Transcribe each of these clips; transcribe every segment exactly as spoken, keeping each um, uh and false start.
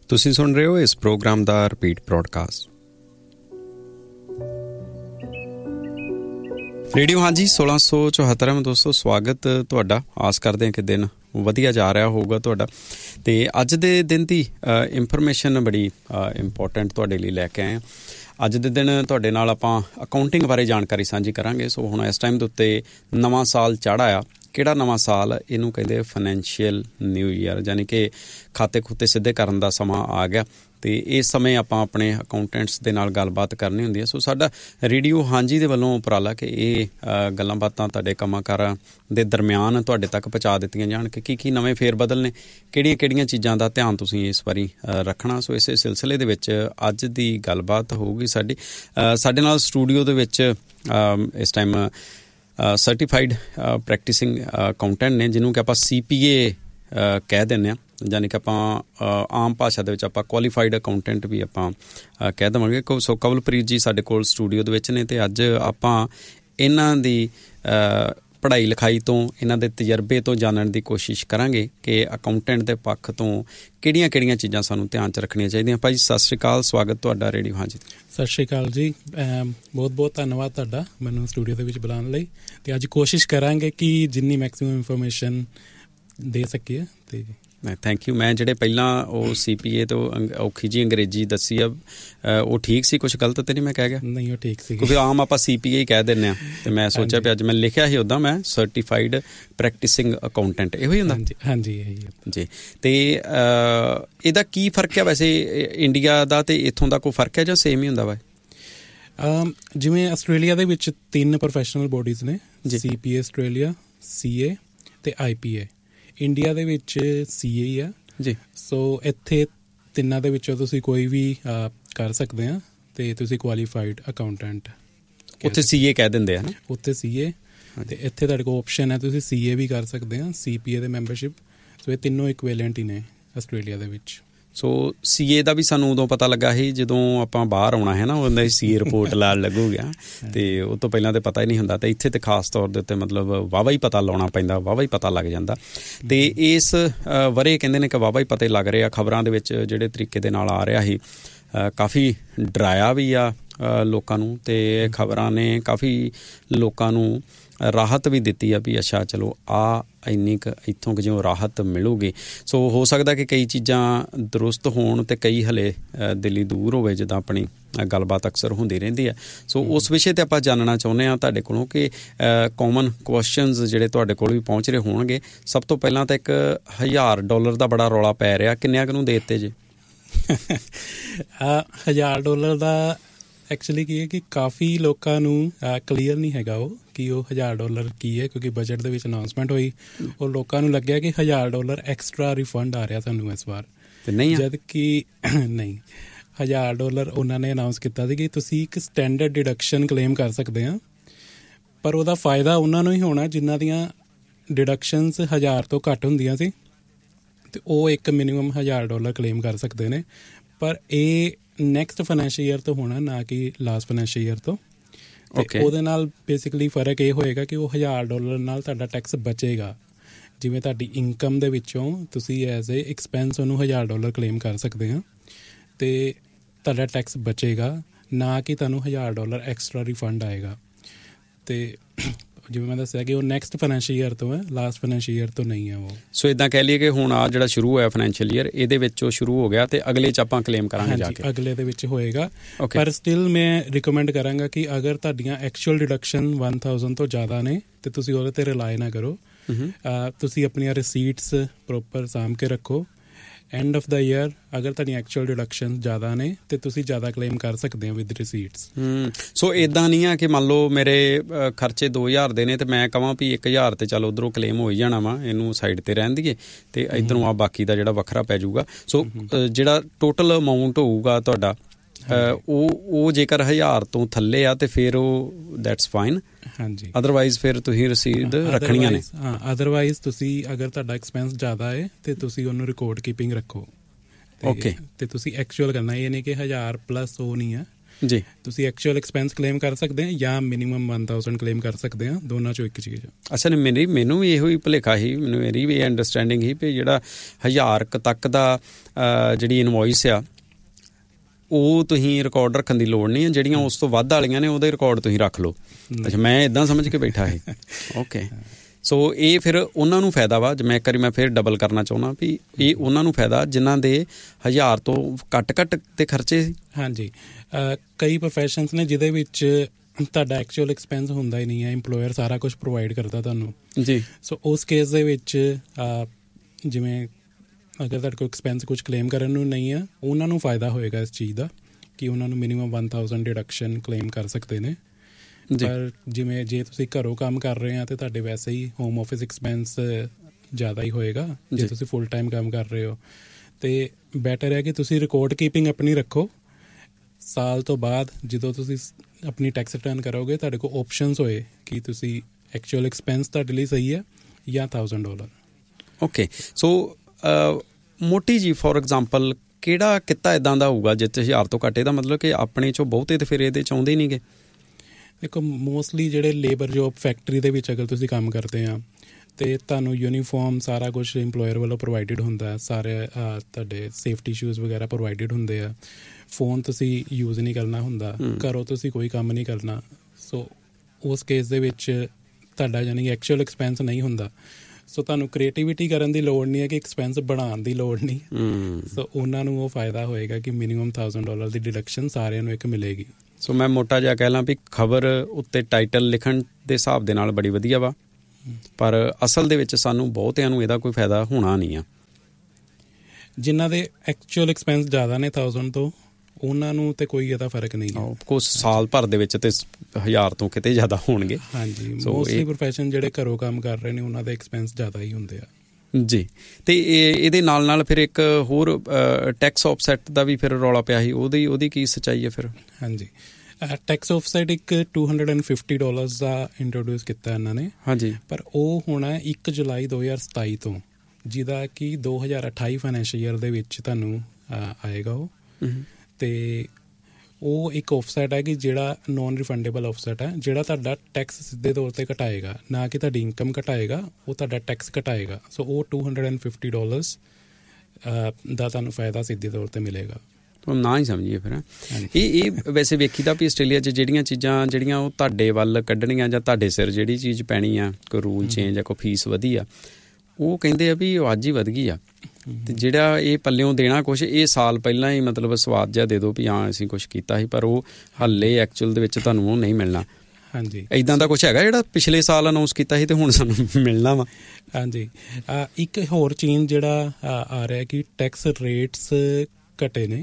ਤੁਸੀਂ ਸੁਣ ਰਹੇ ਹੋ ਇਸ ਪ੍ਰੋਗਰਾਮ ਦਾ ਰਿਪੀਟ ਬ੍ਰੌਡਕਾਸਟ। ਰੇਡੀਓ ਹਾਂਜੀ ਸੋਲਾਂ ਸੌ ਚੁਹੱਤਰ में ਦੋਸਤੋ ਸਵਾਗਤ ਤੁਹਾਡਾ। ਆਸ ਕਰਦੇ ਹਾਂ ਕਿ ਦਿਨ ਵਧੀਆ ਜਾ ਰਿਹਾ ਹੋਊਗਾ ਤੁਹਾਡਾ। ਅਤੇ ਅੱਜ ਦੇ ਦਿਨ ਦੀ ਇਨਫੋਰਮੇਸ਼ਨ ਬੜੀ ਇੰਪੋਰਟੈਂਟ ਤੁਹਾਡੇ ਲਈ ਲੈ ਕੇ ਆਏ ਹਾਂ। ਅੱਜ ਦੇ ਦਿਨ ਤੁਹਾਡੇ ਨਾਲ ਆਪਾਂ ਅਕਾਊਂਟਿੰਗ ਬਾਰੇ ਜਾਣਕਾਰੀ ਸਾਂਝੀ ਕਰਾਂਗੇ। ਸੋ ਹੁਣ ਇਸ ਟਾਈਮ ਦੇ ਉੱਤੇ ਨਵਾਂ ਸਾਲ ਚੜ੍ਹ ਆਇਆ। ਕਿਹੜਾ ਨਵਾਂ ਸਾਲ? ਇਹਨੂੰ ਕਹਿੰਦੇ ਫਾਈਨੈਂਸ਼ੀਅਲ ਨਿਊ ਈਅਰ, ਯਾਨੀ ਕਿ ਖਾਤੇ ਖੂਤੇ ਸਿੱਧੇ ਕਰਨ ਦਾ ਸਮਾਂ ਆ ਗਿਆ। ਅਤੇ ਇਸ ਸਮੇਂ ਆਪਾਂ ਆਪਣੇ ਅਕਾਊਂਟੈਂਟਸ ਦੇ ਨਾਲ ਗੱਲਬਾਤ ਕਰਨੀ ਹੁੰਦੀ ਹੈ। ਸੋ ਸਾਡਾ ਰੇਡੀਓ ਹਾਂਜੀ ਦੇ ਵੱਲੋਂ ਉਪਰਾਲਾ ਕਿ ਇਹ ਗੱਲਾਂ ਬਾਤਾਂ ਤੁਹਾਡੇ ਕੰਮਾਂ ਕਾਰਾਂ ਦੇ ਦਰਮਿਆਨ ਤੁਹਾਡੇ ਤੱਕ ਪਹੁੰਚਾ ਦਿੱਤੀਆਂ ਜਾਣ ਕਿ ਕੀ ਕੀ ਨਵੇਂ ਫੇਰ ਬਦਲ ਨੇ, ਕਿਹੜੀਆਂ ਕਿਹੜੀਆਂ ਚੀਜ਼ਾਂ ਦਾ ਧਿਆਨ ਤੁਸੀਂ ਇਸ ਵਾਰੀ ਰੱਖਣਾ। ਸੋ ਇਸੇ ਸਿਲਸਿਲੇ ਦੇ ਵਿੱਚ ਅੱਜ ਦੀ ਗੱਲਬਾਤ ਹੋਊਗੀ ਸਾਡੀ। ਸਾਡੇ ਨਾਲ ਸਟੂਡੀਓ ਦੇ ਵਿੱਚ ਇਸ ਟਾਈਮ ਸਰਟੀਫਾਈਡ ਪ੍ਰੈਕਟਿਸਿੰਗ ਅਕਾਊਂਟੈਂਟ ਨੇ, ਜਿਹਨੂੰ ਕਿ ਆਪਾਂ ਸੀ ਪੀ ਏ ਕਹਿ ਦਿੰਦੇ ਹਾਂ, ਯਾਨੀ ਕਿ ਆਪਾਂ ਆਮ ਭਾਸ਼ਾ ਦੇ ਵਿੱਚ ਆਪਾਂ ਕੁਆਲੀਫਾਈਡ ਅਕਾਊਂਟੈਂਟ ਵੀ ਆਪਾਂ ਕਹਿ ਦੇਵਾਂਗੇ। ਸੋ ਕਵਲਪ੍ਰੀਤ ਜੀ ਸਾਡੇ ਕੋਲ ਸਟੂਡੀਓ ਦੇ ਵਿੱਚ ਨੇ ਅਤੇ ਅੱਜ ਆਪਾਂ ਇਹਨਾਂ ਦੀ ਪੜ੍ਹਾਈ ਲਿਖਾਈ ਤੋਂ, ਇਹਨਾਂ ਦੇ ਤਜਰਬੇ ਤੋਂ ਜਾਣਨ ਦੀ ਕੋਸ਼ਿਸ਼ ਕਰਾਂਗੇ ਕਿ ਅਕਾਊਂਟੈਂਟ ਦੇ ਪੱਖ ਤੋਂ ਕਿਹੜੀਆਂ ਕਿਹੜੀਆਂ ਚੀਜ਼ਾਂ ਸਾਨੂੰ ਧਿਆਨ 'ਚ ਰੱਖਣੀਆਂ ਚਾਹੀਦੀਆਂ। ਭਾਈ ਸਤਿ ਸ਼੍ਰੀ ਅਕਾਲ, ਸਵਾਗਤ ਤੁਹਾਡਾ ਰੇਡੀਓ ਹਾਂਜੀ। ਸਤਿ ਸ਼੍ਰੀ ਅਕਾਲ ਜੀ, ਬਹੁਤ ਬਹੁਤ ਧੰਨਵਾਦ ਤੁਹਾਡਾ ਮੈਨੂੰ ਸਟੂਡੀਓ ਦੇ ਵਿੱਚ ਬੁਲਾਉਣ ਲਈ। ਅਤੇ ਅੱਜ ਕੋਸ਼ਿਸ਼ ਕਰਾਂਗੇ ਕਿ ਜਿੰਨੀ ਮੈਕਸੀਮਮ ਇਨਫੋਰਮੇਸ਼ਨ ਦੇ ਸਕੀਏ। ਅਤੇ ਥੈਂਕ ਯੂ। ਮੈਂ ਜਿਹੜੇ ਪਹਿਲਾਂ ਉਹ ਸੀ ਪੀ ਏ ਤੋਂ ਔਖੀ ਜਿਹੀ ਅੰਗਰੇਜ਼ੀ ਦੱਸੀ ਆ, ਉਹ ਠੀਕ ਸੀ? ਕੁਛ ਗਲਤ ਤਾਂ ਨਹੀਂ ਮੈਂ ਕਹਿ ਗਿਆ? ਨਹੀਂ, ਉਹ ਠੀਕ ਸੀ, ਕਿਉਂਕਿ ਆਮ ਆਪਾਂ ਸੀ ਪੀ ਏ ਹੀ ਕਹਿ ਦਿੰਦੇ ਹਾਂ। ਅਤੇ ਮੈਂ ਸੋਚਿਆ ਵੀ ਅੱਜ ਮੈਂ ਲਿਖਿਆ ਸੀ ਉੱਦਾਂ ਮੈਂ ਸਰਟੀਫਾਈਡ ਪ੍ਰੈਕਟਿਸਿੰਗ ਅਕਾਊਂਟੈਂਟ, ਇਹੋ ਹੀ ਹੁੰਦਾ? ਹਾਂਜੀ ਇਹੀ ਜੀ। ਅਤੇ ਇਹਦਾ ਕੀ ਫ਼ਰਕ ਹੈ ਵੈਸੇ ਇੰਡੀਆ ਦਾ ਅਤੇ ਇੱਥੋਂ ਦਾ? ਕੋਈ ਫ਼ਰਕ ਹੈ ਜਾਂ ਸੇਮ ਹੀ ਹੁੰਦਾ ਵਾ? ਜਿਵੇਂ ਆਸਟ੍ਰੇਲੀਆ ਦੇ ਵਿੱਚ ਤਿੰਨ ਪ੍ਰੋਫੈਸ਼ਨਲ ਬੋਡੀਜ਼ ਨੇ, ਸੀ ਪੀ ਏ ਆਸਟ੍ਰੇਲੀਆ, ਸੀ ਏ ਅਤੇ ਆਈ ਪੀ ਏ। ਇੰਡੀਆ ਦੇ ਵਿੱਚ ਸੀ ਏ ਹੀ ਆ ਜੀ। ਸੋ ਇੱਥੇ ਤਿੰਨਾਂ ਦੇ ਵਿੱਚੋਂ ਤੁਸੀਂ ਕੋਈ ਵੀ ਕਰ ਸਕਦੇ ਆ ਅਤੇ ਤੁਸੀਂ ਕੁਆਲੀਫਾਈਡ ਅਕਾਊਂਟੈਂਟ। ਉੱਥੇ ਸੀ ਏ ਕਹਿ ਦਿੰਦੇ ਆ ਨਾ? ਉੱਥੇ ਸੀ ਏ, ਅਤੇ ਇੱਥੇ ਤੁਹਾਡੇ ਕੋਲ ਓਪਸ਼ਨ ਹੈ ਤੁਸੀਂ ਸੀ ਏ ਵੀ ਕਰ ਸਕਦੇ ਆ, ਸੀ ਪੀ ਏ ਦੇ ਮੈਂਬਰਸ਼ਿਪ। ਸੋ ਇਹ ਤਿੰਨੋਂ ਇਕੁਇਲੈਂਟ ਹੀ ਨੇ ਆਸਟ੍ਰੇਲੀਆ ਦੇ ਵਿੱਚ। ਸੋ ਸੀ ਏ ਦਾ ਵੀ ਸਾਨੂੰ ਉਦੋਂ ਪਤਾ ਲੱਗਾ ਸੀ ਜਦੋਂ ਆਪਾਂ ਬਾਹਰ ਆਉਣਾ ਹੈ ਨਾ, ਉਹਦਾ ਸੀ ਏ ਰਿਪੋਰਟ ਲਾਣ ਲੱਗੂਗਾ ਅਤੇ ਉਹ ਤੋਂ ਪਹਿਲਾਂ ਤਾਂ ਪਤਾ ਹੀ ਨਹੀਂ ਹੁੰਦਾ। ਅਤੇ ਇੱਥੇ ਤਾਂ ਖਾਸ ਤੌਰ ਦੇ ਉੱਤੇ ਮਤਲਬ ਵਾਹਵਾ ਹੀ ਪਤਾ ਲਾਉਣਾ ਪੈਂਦਾ, ਵਾਹਵਾ ਹੀ ਪਤਾ ਲੱਗ ਜਾਂਦਾ। ਅਤੇ ਇਸ ਵਰੇ ਕਹਿੰਦੇ ਨੇ ਕਿ ਵਾਹਵਾ ਹੀ ਪਤਾ ਲੱਗ ਰਹੇ ਆ। ਖਬਰਾਂ ਦੇ ਵਿੱਚ ਜਿਹੜੇ ਤਰੀਕੇ ਦੇ ਨਾਲ ਆ ਰਿਹਾ ਸੀ, ਕਾਫੀ ਡਰਾਇਆ ਵੀ ਆ ਲੋਕਾਂ ਨੂੰ, ਅਤੇ ਖਬਰਾਂ ਨੇ ਕਾਫੀ ਲੋਕਾਂ ਨੂੰ ਰਾਹਤ ਵੀ ਦਿੱਤੀ ਆ ਵੀ ਅੱਛਾ ਚਲੋ ਆ ਇੰਨੀ ਕੁ ਇੱਥੋਂ ਕਿ ਜਿਉਂ ਰਾਹਤ ਮਿਲੂਗੀ। ਸੋ ਹੋ ਸਕਦਾ ਕਿ ਕਈ ਚੀਜ਼ਾਂ ਦਰੁਸਤ ਹੋਣ ਅਤੇ ਕਈ ਹਲੇ ਦਿੱਲੀ ਦੂਰ ਹੋਵੇ, ਜਿੱਦਾਂ ਆਪਣੀ ਗੱਲਬਾਤ ਅਕਸਰ ਹੁੰਦੀ ਰਹਿੰਦੀ ਹੈ। ਸੋ ਉਸ ਵਿਸ਼ੇ 'ਤੇ ਆਪਾਂ ਜਾਣਨਾ ਚਾਹੁੰਦੇ ਹਾਂ ਤੁਹਾਡੇ ਕੋਲੋਂ ਕਿ ਕੋਮਨ ਕੁਐਸਚਨਜ਼ ਜਿਹੜੇ ਤੁਹਾਡੇ ਕੋਲ ਵੀ ਪਹੁੰਚ ਰਹੇ ਹੋਣਗੇ। ਸਭ ਤੋਂ ਪਹਿਲਾਂ ਤਾਂ ਇੱਕ ਹਜ਼ਾਰ ਡਾਲਰ ਦਾ ਬੜਾ ਰੌਲਾ ਪੈ ਰਿਹਾ, ਕਿੰਨਿਆਂ ਕੁ ਨੂੰ ਦੇ ਦਿੱਤੇ ਜੇ? ਹਜ਼ਾਰ ਡਾਲਰ ਦਾ ਐਕਚੁਅਲੀ ਕੀ ਹੈ ਕਿ ਕਾਫੀ ਲੋਕਾਂ ਨੂੰ ਕਲੀਅਰ ਨਹੀਂ ਹੈਗਾ ਉਹ ਕਿ ਉਹ ਹਜ਼ਾਰ ਡਾਲਰ ਕੀ ਹੈ, ਕਿਉਂਕਿ ਬਜਟ ਦੇ ਵਿੱਚ ਅਨਾਊਂਸਮੈਂਟ ਹੋਈ ਔਰ ਲੋਕਾਂ ਨੂੰ ਲੱਗਿਆ ਕਿ ਹਜ਼ਾਰ ਡਾਲਰ ਐਕਸਟਰਾ ਰਿਫੰਡ ਆ ਰਿਹਾ ਸਾਨੂੰ ਇਸ ਵਾਰ। ਨਹੀਂ, ਜਦ ਕਿ ਨਹੀਂ, ਹਜ਼ਾਰ ਡਾਲਰ ਉਹਨਾਂ ਨੇ ਅਨਾਊਂਸ ਕੀਤਾ ਸੀ ਕਿ ਤੁਸੀਂ ਇੱਕ ਸਟੈਂਡਰਡ ਡਿਡਕਸ਼ਨ ਕਲੇਮ ਕਰ ਸਕਦੇ ਹਾਂ, ਪਰ ਉਹਦਾ ਫਾਇਦਾ ਉਹਨਾਂ ਨੂੰ ਹੀ ਹੋਣਾ ਜਿਨ੍ਹਾਂ ਦੀਆਂ ਡਿਡਕਸ਼ਨਸ ਹਜ਼ਾਰ ਤੋਂ ਘੱਟ ਹੁੰਦੀਆਂ ਸੀ, ਅਤੇ ਉਹ ਇੱਕ ਮਿਨੀਮਮ ਹਜ਼ਾਰ ਡਾਲਰ ਕਲੇਮ ਕਰ ਸਕਦੇ ਨੇ। ਪਰ ਇਹ ਨੈਕਸਟ ਫਾਈਨੈਂਸ਼ੀਅਲ ਈਅਰ ਤੋਂ ਹੋਣਾ, ਨਾ ਕਿ ਲਾਸਟ ਫਾਈਨੈਂਸ਼ੀਅਲ ਈਅਰ ਤੋਂ। ਅਤੇ ਉਹਦੇ ਨਾਲ ਬੇਸਿਕਲੀ ਫ਼ਰਕ ਇਹ ਹੋਏਗਾ ਕਿ ਉਹ ਹਜ਼ਾਰ ਡਾਲਰ ਨਾਲ ਤੁਹਾਡਾ ਟੈਕਸ ਬਚੇਗਾ। ਜਿਵੇਂ ਤੁਹਾਡੀ ਇਨਕਮ ਦੇ ਵਿੱਚੋਂ ਤੁਸੀਂ ਐਜ਼ ਏ ਐਕਸਪੈਂਸ ਉਹਨੂੰ ਹਜ਼ਾਰ ਡਾਲਰ ਕਲੇਮ ਕਰ ਸਕਦੇ ਹਾਂ, ਅਤੇ ਤੁਹਾਡਾ ਟੈਕਸ ਬਚੇਗਾ, ਨਾ ਕਿ ਤੁਹਾਨੂੰ ਹਜ਼ਾਰ ਡਾਲਰ ਐਕਸਟਰਾ ਰਿਫੰਡ ਆਏਗਾ। ਅਤੇ ਜਿਵੇਂ ਮੈਂ ਦੱਸਿਆ ਕਿ ਉਹ ਨੈਕਸਟ ਫਾਈਨੈਂਸ਼ੀਅਲ ਈਅਰ ਤੋਂ ਹੈ, ਲਾਸਟ ਫਾਈਨੈਂਸ਼ੀਅਲ ਈਅਰ ਤੋਂ ਨਹੀਂ ਹੈ ਉਹ। ਸੋ ਇੱਦਾਂ ਕਹਿ ਲਈਏ ਕਿ ਹੁਣ ਆ ਜਿਹੜਾ ਸ਼ੁਰੂ ਹੋਇਆ ਫਾਈਨੈਂਸ਼ੀਅਲ ਈਅਰ, ਇਹਦੇ ਵਿੱਚ ਉਹ ਸ਼ੁਰੂ ਹੋ ਗਿਆ ਅਤੇ ਅਗਲੇ 'ਚ ਆਪਾਂ ਕਲੇਮ ਕਰਾਂਗੇ ਜਾ ਕੇ? ਅਗਲੇ ਦੇ ਵਿੱਚ ਹੋਏਗਾ। ਪਰ ਸਟਿਲ ਮੈਂ ਰਿਕਮੈਂਡ ਕਰਾਂਗਾ ਕਿ ਅਗਰ ਤੁਹਾਡੀਆਂ ਐਕਚੁਅਲ ਡਿਡਕਸ਼ਨ ਵਨ ਥਾਊਜ਼ੈਂਡ ਤੋਂ ਜ਼ਿਆਦਾ ਨੇ ਅਤੇ ਤੁਸੀਂ ਉਹਦੇ 'ਤੇ ਰਿਲਾਈ ਨਾ ਕਰੋ। ਤੁਸੀਂ ਆਪਣੀਆਂ ਰਿਸੀਟਸ ਪ੍ਰੋਪਰ ਸਾਂਭ ਕੇ ਰੱਖੋ। ਐਂਡ ਆਫ ਦਾ ਈਅਰ ਅਗਰ ਤੁਹਾਡੀਆਂ ਐਕਚੁਅਲ ਡਿਡਕਸ਼ਨ ਜ਼ਿਆਦਾ ਨੇ ਅਤੇ ਤੁਸੀਂ ਜ਼ਿਆਦਾ ਕਲੇਮ ਕਰ ਸਕਦੇ ਹੋ ਵਿਦ ਰਿਸੀਟਸ। ਸੋ ਇੱਦਾਂ ਨਹੀਂ ਆ ਕਿ ਮੰਨ ਲਓ ਮੇਰੇ ਖਰਚੇ ਦੋ ਹਜ਼ਾਰ ਦੇ ਨੇ ਅਤੇ ਮੈਂ ਕਹਾਂ ਵੀ ਇੱਕ ਹਜ਼ਾਰ ਤੇ ਚੱਲ ਉੱਧਰੋਂ ਕਲੇਮ ਹੋ ਹੀ ਜਾਣਾ ਵਾ, ਇਹਨੂੰ ਸਾਈਡ 'ਤੇ ਰਹਿਣ ਦੀਏ ਅਤੇ ਇੱਧਰੋਂ ਆ ਬਾਕੀ ਦਾ ਜਿਹੜਾ ਵੱਖਰਾ ਪੈ ਜਾਊਗਾ। ਸੋ ਜਿਹੜਾ ਟੋਟਲ ਅਮਾਊਂਟ ਹੋਊਗਾ ਤੁਹਾਡਾ ਉਹ ਉਹ ਜੇਕਰ ਹਜ਼ਾਰ ਤੋਂ ਥੱਲੇ ਆ ਤਾਂ ਫਿਰ ਉਹ ਦੈਟਸ ਫਾਈਨ। ਹਾਂਜੀ, ਅਦਰਵਾਈਜ਼ ਫਿਰ ਤੁਸੀਂ ਰਸੀਦ ਰੱਖਣੀਆਂ ਨੇ। ਹਾਂ, ਅਦਰਵਾਈਜ਼ ਤੁਸੀਂ ਅਗਰ ਤੁਹਾਡਾ ਐਕਸਪੈਂਸ ਜ਼ਿਆਦਾ ਹੈ ਅਤੇ ਤੁਸੀਂ ਉਹਨੂੰ ਰਿਕਾਰਡ ਕੀਪਿੰਗ ਰੱਖੋ। ਓਕੇ, ਅਤੇ ਤੁਸੀਂ ਐਕਚੁਅਲ ਕਰਨਾ, ਇਹ ਨਹੀਂ ਕਿ ਹਜ਼ਾਰ ਪਲੱਸ ਉਹ ਨਹੀਂ ਹੈ। ਜੀ ਤੁਸੀਂ ਐਕਚੁਅਲ ਐਕਸਪੈਂਸ ਕਲੇਮ ਕਰ ਸਕਦੇ ਆ ਜਾਂ ਮਿਨੀਮਮ ਇੱਕ ਹਜ਼ਾਰ ਕਲੇਮ ਕਰ ਸਕਦੇ ਆ, ਦੋਨਾਂ ਚੋਂ ਇੱਕ ਚੀਜ਼। ਅੱਛਾ, ਮੇਰੀ ਮੈਨੂੰ ਵੀ ਇਹੋ ਹੀ ਭੁਲੇਖਾ ਸੀ, ਮੈਨੂੰ ਮੇਰੀ ਵੀ ਅੰਡਰਸਟੈਂਡਿੰਗ ਸੀ ਵੀ ਜਿਹੜਾ ਹਜ਼ਾਰ ਕੁ ਤੱਕ ਦਾ ਜਿਹੜੀ ਇਨਵੋਇਸ ਆ ਉਹ ਤੁਸੀਂ ਰਿਕਾਰਡ ਰੱਖਣ ਦੀ ਲੋੜ ਨਹੀਂ ਹੈ, ਜਿਹੜੀਆਂ ਉਸ ਤੋਂ ਵੱਧ ਵਾਲੀਆਂ ਨੇ ਉਹਦੇ ਰਿਕਾਰਡ ਤੁਸੀਂ ਰੱਖ ਲਓ। ਅੱਛਾ, ਮੈਂ ਇੱਦਾਂ ਸਮਝ ਕੇ ਬੈਠਾ ਸੀ। ਓਕੇ, ਸੋ ਇਹ ਫਿਰ ਉਹਨਾਂ ਨੂੰ ਫਾਇਦਾ ਵਾ, ਮੈਂ ਇੱਕ ਵਾਰੀ ਮੈਂ ਫਿਰ ਡਬਲ ਕਰਨਾ ਚਾਹੁੰਦਾ ਵੀ ਇਹ ਉਹਨਾਂ ਨੂੰ ਫਾਇਦਾ ਜਿਨ੍ਹਾਂ ਦੇ ਹਜ਼ਾਰ ਤੋਂ ਘੱਟ ਘੱਟ ਦੇ ਖਰਚੇ ਸੀ। ਹਾਂਜੀ, ਕਈ ਪ੍ਰੋਫੈਸ਼ਨਸ ਨੇ ਜਿਹਦੇ ਵਿੱਚ ਤੁਹਾਡਾ ਐਕਚੁਅਲ ਐਕਸਪੈਂਸ ਹੁੰਦਾ ਹੀ ਨਹੀਂ ਹੈ, ਇੰਪਲੋਇਰ ਸਾਰਾ ਕੁਛ ਪ੍ਰੋਵਾਈਡ ਕਰਦਾ ਤੁਹਾਨੂੰ ਜੀ। ਸੋ ਉਸ ਕੇਸ ਦੇ ਵਿੱਚ ਜਿਵੇਂ ਅਗਰ ਤੁਹਾਡੇ ਕੋਲ ਐਕਸਪੈਂਸ ਕੁਛ ਕਲੇਮ ਕਰਨ ਨੂੰ ਨਹੀਂ ਆ, ਉਹਨਾਂ ਨੂੰ ਫਾਇਦਾ ਹੋਏਗਾ ਇਸ ਚੀਜ਼ ਦਾ ਕਿ ਉਹਨਾਂ ਨੂੰ minimum one thousand deduction claim ਕਰ ਸਕਦੇ ਨੇ। ਪਰ ਜਿਵੇਂ ਜੇ ਤੁਸੀਂ ਘਰੋਂ ਕੰਮ ਕਰ ਰਹੇ ਆ ਤਾਂ ਤੁਹਾਡੇ ਵੈਸੇ ਹੀ ਹੋਮ ਆਫਿਸ ਐਕਸਪੈਂਸ ਜ਼ਿਆਦਾ ਹੀ ਹੋਏਗਾ ਜੇ ਤੁਸੀਂ ਫੁੱਲ ਟਾਈਮ ਕੰਮ ਕਰ ਰਹੇ ਹੋ। ਅਤੇ ਬੈਟਰ ਹੈ ਕਿ ਤੁਸੀਂ ਰਿਕਾਰਡ ਕੀਪਿੰਗ ਆਪਣੀ ਰੱਖੋ। ਸਾਲ ਤੋਂ ਬਾਅਦ ਜਦੋਂ ਤੁਸੀਂ ਆਪਣੀ ਟੈਕਸ ਰਿਟਰਨ ਕਰੋਗੇ ਤੁਹਾਡੇ ਕੋਲ ਓਪਸ਼ਨਸ ਹੋਏ ਕਿ ਤੁਸੀਂ ਐਕਚੁਅਲ ਐਕਸਪੈਂਸ ਤੁਹਾਡੇ ਲਈ ਸਹੀ ਹੈ ਜਾਂ ਥਾਊਜ਼ੈਂਡ ਡਾਲਰ। ਓਕੇ, ਸੋ ਮੋਟੀ ਜੀ ਫੋਰ ਐਗਜ਼ਾਮਪਲ ਕਿਹੜਾ ਕਿੱਤਾ ਇੱਦਾਂ ਦਾ ਹੋਊਗਾ ਜਿੱਥੇ ਹਜ਼ਾਰ ਤੋਂ ਘੱਟ? ਇਹਦਾ ਮਤਲਬ ਕਿ ਆਪਣੇ 'ਚੋਂ ਬਹੁਤੇ ਤਾਂ ਫਿਰ ਇਹਦੇ 'ਚ ਆਉਂਦੇ ਹੀ ਨਹੀਂ ਗੇ। ਦੇਖੋ, ਮੋਸਟਲੀ ਜਿਹੜੇ ਲੇਬਰ ਜੋਬ ਫੈਕਟਰੀ ਦੇ ਵਿੱਚ ਅਗਰ ਤੁਸੀਂ ਕੰਮ ਕਰਦੇ ਆ ਅਤੇ ਤੁਹਾਨੂੰ ਯੂਨੀਫਾਰਮ ਸਾਰਾ ਕੁਛ ਇੰਪਲੋਇਰ ਵੱਲੋਂ ਪ੍ਰੋਵਾਈਡਡ ਹੁੰਦਾ, ਸਾਰੇ ਤੁਹਾਡੇ ਸੇਫਟੀ ਸ਼ੂਜ਼ ਵਗੈਰਾ ਪ੍ਰੋਵਾਈਡਡ ਹੁੰਦੇ ਆ, ਫੋਨ ਤੁਸੀਂ ਯੂਜ਼ ਨਹੀਂ ਕਰਨਾ ਹੁੰਦਾ, ਘਰੋਂ ਤੁਸੀਂ ਕੋਈ ਕੰਮ ਨਹੀਂ ਕਰਨਾ। ਸੋ ਉਸ ਕੇਸ ਦੇ ਵਿੱਚ ਤੁਹਾਡਾ ਯਾਨੀ ਕਿ ਐਕਚੁਅਲ ਐਕਸਪੈਂਸ ਨਹੀਂ ਹੁੰਦਾ। ਸੋ ਤੁਹਾਨੂੰ ਕ੍ਰੀਏਟੀਵਿਟੀ ਕਰਨ ਦੀ ਲੋੜ ਨਹੀਂ ਹੈ ਕਿ ਐਕਸਪੈਂਸ ਬਣਾਉਣ ਦੀ ਲੋੜ ਨਹੀਂ। ਸੋ ਉਹਨਾਂ ਨੂੰ ਉਹ ਫਾਇਦਾ ਹੋਏਗਾ ਕਿ ਮਿਨੀਮਮ ਥਾਊਜ਼ੈਂਡ ਡਾਲਰ ਦੀ ਡਿਡਕਸ਼ਨ ਸਾਰਿਆਂ ਨੂੰ ਇੱਕ ਮਿਲੇਗੀ। ਸੋ ਮੈਂ ਮੋਟਾ ਜਿਹਾ ਕਹਿ ਲਾਂ ਵੀ ਖਬਰ ਉੱਤੇ ਟਾਈਟਲ ਲਿਖਣ ਦੇ ਹਿਸਾਬ ਦੇ ਨਾਲ ਬੜੀ ਵਧੀਆ ਵਾ, ਪਰ ਅਸਲ ਦੇ ਵਿੱਚ ਸਾਨੂੰ ਬਹੁਤਿਆਂ ਨੂੰ ਇਹਦਾ ਕੋਈ ਫਾਇਦਾ ਹੋਣਾ ਨਹੀਂ ਆ। ਜਿਨ੍ਹਾਂ ਦੇ ਐਕਚੁਅਲ ਐਕਸਪੈਂਸ ਜ਼ਿਆਦਾ ਨੇ ਥਾਊਜ਼ੈਂਡ ਤੋਂ, ਉਹਨਾਂ ਨੂੰ ਤੇ ਕੋਈ ਇਹਦਾ ਫਰਕ ਨਹੀਂ ਹੈ। ਕੁਛ ਸਾਲ ਭਰ ਦੇ ਵਿੱਚ ਤੇ ਹਜ਼ਾਰ ਤੋਂ ਕਿਤੇ ਜ਼ਿਆਦਾ ਹੋਣਗੇ। ਹਾਂਜੀ, ਮੋਸਟਲੀ ਪ੍ਰੋਫੈਸ਼ਨ ਜਿਹੜੇ ਘਰੋਂ ਕੰਮ ਕਰ ਰਹੇ ਨੇ ਉਹਨਾਂ ਦੇ ਐਕਸਪੈਂਸ ਜ਼ਿਆਦਾ ਹੀ ਹੁੰਦੇ ਆ ਜੀ। ਤੇ ਇਹ ਇਹਦੇ ਨਾਲ ਨਾਲ ਫਿਰ ਇੱਕ ਹੋਰ ਟੈਕਸ ਆਫਸੈਟ ਦਾ ਵੀ ਫਿਰ ਰੌਲਾ ਪਿਆ ਸੀ, ਉਹਦੀ ਉਹਦੀ ਕੀ ਸੱਚਾਈ ਹੈ ਫਿਰ? ਹਾਂਜੀ, ਟੈਕਸ ਆਫਸੈਟ ਇੱਕ two hundred and fifty dollars the introduce ਕੀਤਾ ਇਹਨਾਂ ਨੇ। ਹਾਂਜੀ, ਪਰ ਉਹ ਹੋਣਾ ਇੱਕ ਜੁਲਾਈ ਦੋ ਹਜ਼ਾਰ ਸਤਾਈ ਤੋਂ, ਜਿਹਦਾ ਕਿ ਦੋ ਹਜ਼ਾਰ ਅਠਾਈ ਫਾਈਨੈਂਸ਼ੀਅਲ ਈਅਰ ਦੇ ਵਿੱਚ ਤੁਹਾਨੂੰ ਆਏਗਾ ਉਹ। ਅਤੇ ਉਹ ਇੱਕ ਆਫਸੈਟ ਹੈ ਕਿ ਜਿਹੜਾ ਨੋਨ ਰਿਫੰਡੇਬਲ ਆਫਸੈਟ ਹੈ, ਜਿਹੜਾ ਤੁਹਾਡਾ ਟੈਕਸ ਸਿੱਧੇ ਤੌਰ 'ਤੇ ਘਟਾਏਗਾ, ਨਾ ਕਿ ਤੁਹਾਡੀ ਇਨਕਮ ਘਟਾਏਗਾ, ਉਹ ਤੁਹਾਡਾ ਟੈਕਸ ਘਟਾਏਗਾ। ਸੋ ਉਹ two hundred and fifty dollars ਦਾ ਤੁਹਾਨੂੰ ਫਾਇਦਾ ਸਿੱਧੇ ਤੌਰ 'ਤੇ ਮਿਲੇਗਾ। ਨਾ ਹੀ ਸਮਝੀਏ ਫਿਰ ਇਹ ਇਹ ਵੈਸੇ ਵੇਖੀ ਦਾ ਵੀ ਆਸਟ੍ਰੇਲੀਆ 'ਚ ਜਿਹੜੀਆਂ ਚੀਜ਼ਾਂ ਜਿਹੜੀਆਂ ਉਹ ਤੁਹਾਡੇ ਵੱਲ ਕੱਢਣੀਆਂ ਜਾਂ ਤੁਹਾਡੇ ਸਿਰ ਜਿਹੜੀ ਚੀਜ਼ ਪੈਣੀ ਆ, ਕੋਈ ਰੂਲ ਚੇਂਜ ਆ, ਕੋਈ ਫੀਸ ਵਧੀ ਆ, ਉਹ ਕਹਿੰਦੇ ਆ ਵੀ ਉਹ ਅੱਜ ਹੀ ਵਧ ਗਈ ਆ, ਅਤੇ ਜਿਹੜਾ ਇਹ ਪੱਲਿਓਂ ਦੇਣਾ ਕੁਛ ਇਹ ਸਾਲ ਪਹਿਲਾਂ ਹੀ ਮਤਲਬ ਸਵਾਦ ਜਿਹਾ ਦੇ ਦਿਓ ਵੀ ਹਾਂ ਅਸੀਂ ਕੁਛ ਕੀਤਾ ਸੀ, ਪਰ ਉਹ ਹਾਲੇ ਐਕਚੁਅਲ ਦੇ ਵਿੱਚ ਤੁਹਾਨੂੰ ਉਹ ਨਹੀਂ ਮਿਲਣਾ। ਹਾਂਜੀ, ਇੱਦਾਂ ਦਾ ਕੁਛ ਹੈਗਾ ਜਿਹੜਾ ਪਿਛਲੇ ਸਾਲ ਅਨਾਊਂਸ ਕੀਤਾ ਸੀ ਅਤੇ ਹੁਣ ਸਾਨੂੰ ਮਿਲਣਾ ਵਾ? ਹਾਂਜੀ, ਇੱਕ ਹੋਰ ਚੇਂਜ ਜਿਹੜਾ ਆ ਰਿਹਾ ਕਿ ਟੈਕਸ ਰੇਟਸ ਘਟੇ ਨੇ।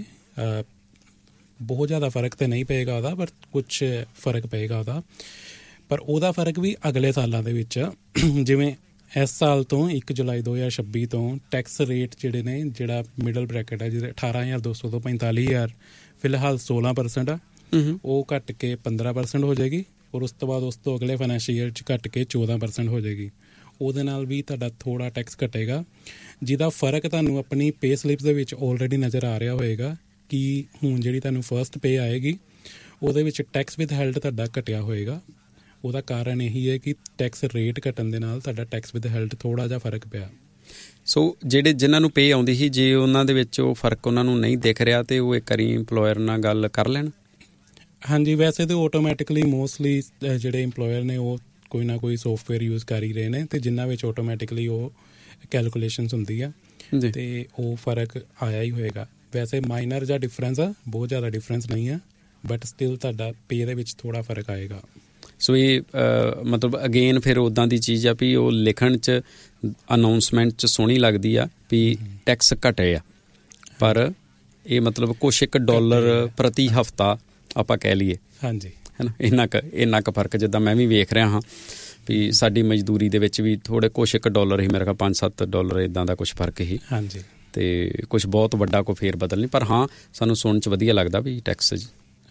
ਬਹੁਤ ਜ਼ਿਆਦਾ ਫਰਕ ਤਾਂ ਨਹੀਂ ਪਏਗਾ ਉਹਦਾ, ਪਰ ਕੁਛ ਫਰਕ ਪਏਗਾ ਉਹਦਾ, ਪਰ ਉਹਦਾ ਫਰਕ ਵੀ ਅਗਲੇ ਸਾਲਾਂ ਦੇ ਵਿੱਚ। ਜਿਵੇਂ ਇਸ ਸਾਲ ਤੋਂ ਇੱਕ ਜੁਲਾਈ ਦੋ ਹਜ਼ਾਰ ਛੱਬੀ ਤੋਂ ਟੈਕਸ ਰੇਟ ਜਿਹੜੇ ਨੇ, ਜਿਹੜਾ ਮਿਡਲ ਬ੍ਰੈਕਟ ਹੈ ਜਿਹਦੇ ਅਠਾਰਾਂ ਹਜ਼ਾਰ ਦੋ ਸੌ ਤੋਂ ਪੈਂਤਾਲੀ ਹਜ਼ਾਰ ਫਿਲਹਾਲ ਸੋਲਾਂ ਪਰਸੈਂਟ ਆ, ਉਹ ਘੱਟ ਕੇ ਪੰਦਰਾਂ ਪਰਸੈਂਟ ਹੋ ਜਾਏਗੀ। ਔਰ ਉਸ ਤੋਂ ਬਾਅਦ ਉਸ ਤੋਂ ਅਗਲੇ ਫਾਈਨੈਂਸ਼ੀਅਲ ਈਅਰ 'ਚ ਘੱਟ ਕੇ ਚੌਦਾਂ ਪਰਸੈਂਟ ਹੋ ਜਾਏਗੀ। ਉਹਦੇ ਨਾਲ ਵੀ ਤੁਹਾਡਾ ਥੋੜ੍ਹਾ ਟੈਕਸ ਘਟੇਗਾ, ਜਿਹਦਾ ਫਰਕ ਤੁਹਾਨੂੰ ਆਪਣੀ ਪੇ ਸਲਿਪਸ ਦੇ ਵਿੱਚ ਆਲਰੇਡੀ ਨਜ਼ਰ ਆ ਰਿਹਾ ਹੋਏਗਾ ਕਿ ਹੁਣ ਜਿਹੜੀ ਤੁਹਾਨੂੰ ਫਸਟ ਪੇ ਆਏਗੀ ਉਹਦੇ ਵਿੱਚ ਟੈਕਸ ਵਿਦ ਹੈਲਡ ਤੁਹਾਡਾ ਘਟਿਆ ਹੋਏਗਾ। ਉਹਦਾ ਕਾਰਨ ਇਹੀ ਹੈ ਕਿ ਟੈਕਸ ਰੇਟ ਘਟਣ ਦੇ ਨਾਲ ਤੁਹਾਡਾ ਟੈਕਸ ਵਿਦ ਹੈਲਡ ਥੋੜ੍ਹਾ ਜਿਹਾ ਫਰਕ ਪਿਆ। ਸੋ ਜਿਹੜੇ ਜਿਨ੍ਹਾਂ ਨੂੰ ਪੇ ਆਉਂਦੀ ਸੀ, ਜੇ ਉਹਨਾਂ ਦੇ ਵਿੱਚ ਉਹ ਫਰਕ ਉਹਨਾਂ ਨੂੰ ਨਹੀਂ ਦਿਖ ਰਿਹਾ ਤੇ ਉਹ ਇੱਕ ਵਾਰੀ ਇੰਪਲੋਇਰ ਨਾਲ ਗੱਲ ਕਰ ਲੈਣ। ਹਾਂਜੀ, ਵੈਸੇ ਤਾਂ ਆਟੋਮੈਟਿਕਲੀ ਮੋਸਟਲੀ ਜਿਹੜੇ ਇੰਪਲੋਇਰ ਨੇ ਉਹ ਕੋਈ ਨਾ ਕੋਈ ਸੋਫਟਵੇਅਰ ਯੂਜ਼ ਕਰ ਹੀ ਰਹੇ ਨੇ, ਅਤੇ ਜਿਨ੍ਹਾਂ ਵਿੱਚ ਆਟੋਮੈਟਿਕਲੀ ਉਹ ਕੈਲਕੂਲੇਸ਼ਨਸ ਹੁੰਦੀ ਆ, ਅਤੇ ਉਹ ਫਰਕ ਆਇਆ ਹੀ ਹੋਏਗਾ। ਵੈਸੇ ਮਾਈਨਰ ਜਾਂ ਡਿਫਰੈਂਸ ਆ, ਬਹੁਤ ਜ਼ਿਆਦਾ ਡਿਫਰੈਂਸ ਨਹੀਂ ਆ, ਬਟ ਸਟਿਲ ਤੁਹਾਡਾ ਪੇ ਦੇ ਵਿੱਚ ਥੋੜ੍ਹਾ ਫਰਕ ਆਏਗਾ। ਸੋ ਇਹ ਮਤਲਬ ਅਗੇਨ ਫਿਰ ਉੱਦਾਂ ਦੀ ਚੀਜ਼ ਆ ਵੀ ਉਹ ਲਿਖਣ 'ਚ ਅਨਾਊਂਸਮੈਂਟ 'ਚ ਸੋਹਣੀ ਲੱਗਦੀ ਆ ਵੀ ਟੈਕਸ ਘਟੇ ਆ, ਪਰ ਇਹ ਮਤਲਬ ਕੁਛ ਇੱਕ ਡਾਲਰ ਪ੍ਰਤੀ ਹਫ਼ਤਾ ਆਪਾਂ ਕਹਿ ਲਈਏ। ਹਾਂਜੀ, ਹੈ ਨਾ, ਇੰਨਾ ਕੁ ਇੰਨਾ ਕੁ ਫਰਕ ਜਿੱਦਾਂ ਮੈਂ ਵੀ ਵੇਖ ਰਿਹਾ ਹਾਂ ਵੀ ਸਾਡੀ ਮਜ਼ਦੂਰੀ ਦੇ ਵਿੱਚ ਵੀ ਥੋੜ੍ਹੇ ਕੁਛ ਇੱਕ ਡਾਲਰ ਹੀ, ਮੇਰੇ ਖਿਆਲ ਪੰਜ ਸੱਤ ਡਾਲਰ ਇੱਦਾਂ ਦਾ ਕੁਛ ਫਰਕ ਹੀ। ਹਾਂਜੀ, ਅਤੇ ਕੁਛ ਬਹੁਤ ਵੱਡਾ ਕੋਈ ਫੇਰ ਬਦਲ ਨਹੀਂ, ਪਰ ਹਾਂ ਸਾਨੂੰ ਸੁਣਨ 'ਚ ਵਧੀਆ ਲੱਗਦਾ ਵੀ ਟੈਕਸ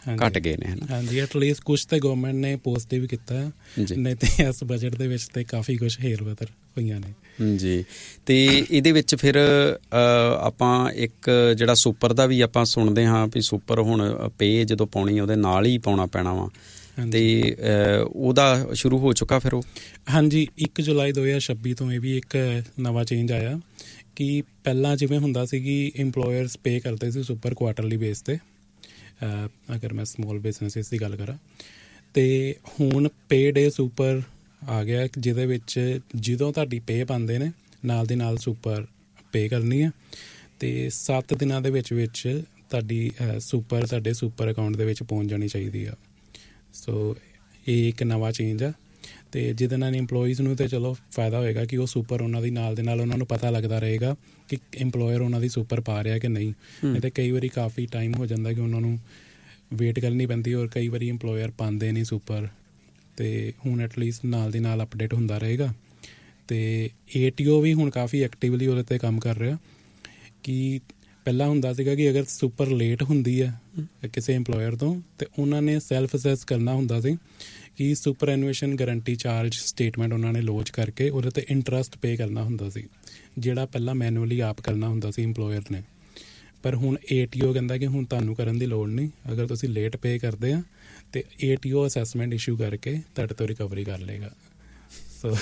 ਘਟ ਗਏ ਨੇ, ਹਨਾ? ਹਾਂਜੀ, ਐਟਲੀਸਟ ਕੁਛ ਤੇ ਗਵਰਨਮੈਂਟ ਨੇ ਪੋਜ਼ਿਟਿਵ ਕੀਤਾ, ਨਹੀਂ ਤੇ ਇਸ ਬਜਟ ਦੇ ਵਿੱਚ ਤੇ ਕਾਫੀ ਕੁਛ ਹੇਰ ਫੇਰ ਹੋਈਆਂ ਨੇ ਜੀ। ਤੇ ਇਹਦੇ ਵਿੱਚ ਫਿਰ ਆਪਾਂ ਇੱਕ ਜਿਹੜਾ ਸੁਪਰ ਦਾ ਵੀ ਆਪਾਂ ਸੁਣਦੇ ਹਾਂ ਵੀ ਸੁਪਰ ਹੁਣ ਪੇ ਜਦੋਂ ਪਾਉਣੀ ਉਹਦੇ ਨਾਲ ਹੀ ਪਾਉਣਾ ਪੈਣਾ ਵਾ, ਤੇ ਉਹਦਾ ਸ਼ੁਰੂ ਹੋ ਚੁੱਕਾ ਫਿਰ ਉਹ? ਹਾਂਜੀ, ਇੱਕ ਜੁਲਾਈ ਦੋ ਹਜ਼ਾਰ ਛੱਬੀ ਤੋਂ ਇਹ ਵੀ ਇੱਕ ਨਵਾਂ ਚੇਂਜ ਆਇਆ ਕਿ ਪਹਿਲਾਂ ਜਿਵੇਂ ਹੁੰਦਾ ਸੀ ਕਿ ਇੰਪਲੋਇਰਸ ਪੇ ਕਰਦੇ ਸੀ ਸੁਪਰ ਕੁਆਟਰਲੀ ਬੇਸ 'ਤੇ, ਅਗਰ ਮੈਂ ਸਮੋਲ ਬਿਜ਼ਨਸਿਸ ਦੀ ਗੱਲ ਕਰਾਂ, ਅਤੇ ਹੁਣ ਪੇ ਡੇ ਸੁਪਰ ਆ ਗਿਆ ਜਿਹਦੇ ਵਿੱਚ ਜਦੋਂ ਤੁਹਾਡੀ ਪੇ ਪਾਉਂਦੇ ਨੇ ਨਾਲ ਦੀ ਨਾਲ ਸੁਪਰ ਪੇ ਕਰਨੀ ਆ, ਅਤੇ ਸੱਤ ਦਿਨਾਂ ਦੇ ਵਿੱਚ ਵਿੱਚ ਤੁਹਾਡੀ ਸੁਪਰ ਤੁਹਾਡੇ ਸੁਪਰ ਅਕਾਊਂਟ ਦੇ ਵਿੱਚ ਪਹੁੰਚ ਜਾਣੀ ਚਾਹੀਦੀ ਆ। ਸੋ ਇਹ ਇੱਕ ਨਵਾਂ ਚੇਂਜ ਆ, ਅਤੇ ਜਿਹਦੇ ਨਾਲ ਇੰਪਲੋਈਜ਼ ਨੂੰ ਤਾਂ ਚਲੋ ਫਾਇਦਾ ਹੋਏਗਾ ਕਿ ਉਹ ਸੁਪਰ ਉਹਨਾਂ ਦੀ ਨਾਲ ਦੇ ਨਾਲ ਉਹਨਾਂ ਨੂੰ ਪਤਾ ਲੱਗਦਾ ਰਹੇਗਾ ਕਿ ਇੰਪਲੋਇਰ ਉਹਨਾਂ ਦੀ ਸੁਪਰ ਪਾ ਰਿਹਾ ਕਿ ਨਹੀਂ। ਨਹੀਂ ਤਾਂ ਕਈ ਵਾਰੀ ਕਾਫੀ ਟਾਈਮ ਹੋ ਜਾਂਦਾ ਕਿ ਉਹਨਾਂ ਨੂੰ ਵੇਟ ਕਰਨੀ ਪੈਂਦੀ, ਔਰ ਕਈ ਵਾਰੀ ਇੰਪਲੋਇਰ ਪਾਉਂਦੇ ਨਹੀਂ ਸੁਪਰ, ਅਤੇ ਹੁਣ ਐਟਲੀਸਟ ਨਾਲ ਦੀ ਨਾਲ ਅਪਡੇਟ ਹੁੰਦਾ ਰਹੇਗਾ। ਅਤੇ ਏ ਟੀ ਓ ਵੀ ਹੁਣ ਕਾਫੀ ਐਕਟਿਵਲੀ ਉਹਦੇ 'ਤੇ ਕੰਮ ਕਰ ਰਿਹਾ ਕਿ ਪਹਿਲਾਂ ਹੁੰਦਾ ਸੀਗਾ ਕਿ ਅਗਰ ਸੁਪਰ ਲੇਟ ਹੁੰਦੀ ਹੈ ਕਿਸੇ ਇੰਪਲੋਇਰ ਤੋਂ, ਅਤੇ ਉਹਨਾਂ ਨੇ ਸੈਲਫ ਅਸੈਸ ਕਰਨਾ ਹੁੰਦਾ ਸੀ ਕਿ ਸੁਪਰ ਐਨੂਏਸ਼ਨ ਗਰੰਟੀ ਚਾਰਜ ਸਟੇਟਮੈਂਟ ਉਹਨਾਂ ਨੇ ਲੌਂਚ ਕਰਕੇ ਉਹਦੇ 'ਤੇ ਇੰਟਰਸਟ ਪੇ ਕਰਨਾ ਹੁੰਦਾ ਸੀ, ਜਿਹੜਾ ਪਹਿਲਾਂ ਮੈਨੂਅਲੀ ਆਪ ਕਰਨਾ ਹੁੰਦਾ ਸੀ ਇੰਪਲੋਇਰ ਨੇ। ਪਰ ਹੁਣ ਏ ਟੀ ਓ ਕਹਿੰਦਾ ਕਿ ਹੁਣ ਤੁਹਾਨੂੰ ਕਰਨ ਦੀ ਲੋੜ ਨਹੀਂ, ਅਗਰ ਤੁਸੀਂ ਲੇਟ ਪੇ ਕਰਦੇ ਆ ਅਤੇ A T O assessment issue ਕਰਕੇ ਤੁਹਾਡੇ ਤੋਂ ਰਿਕਵਰੀ ਕਰ ਲਏਗਾ। ਸੋ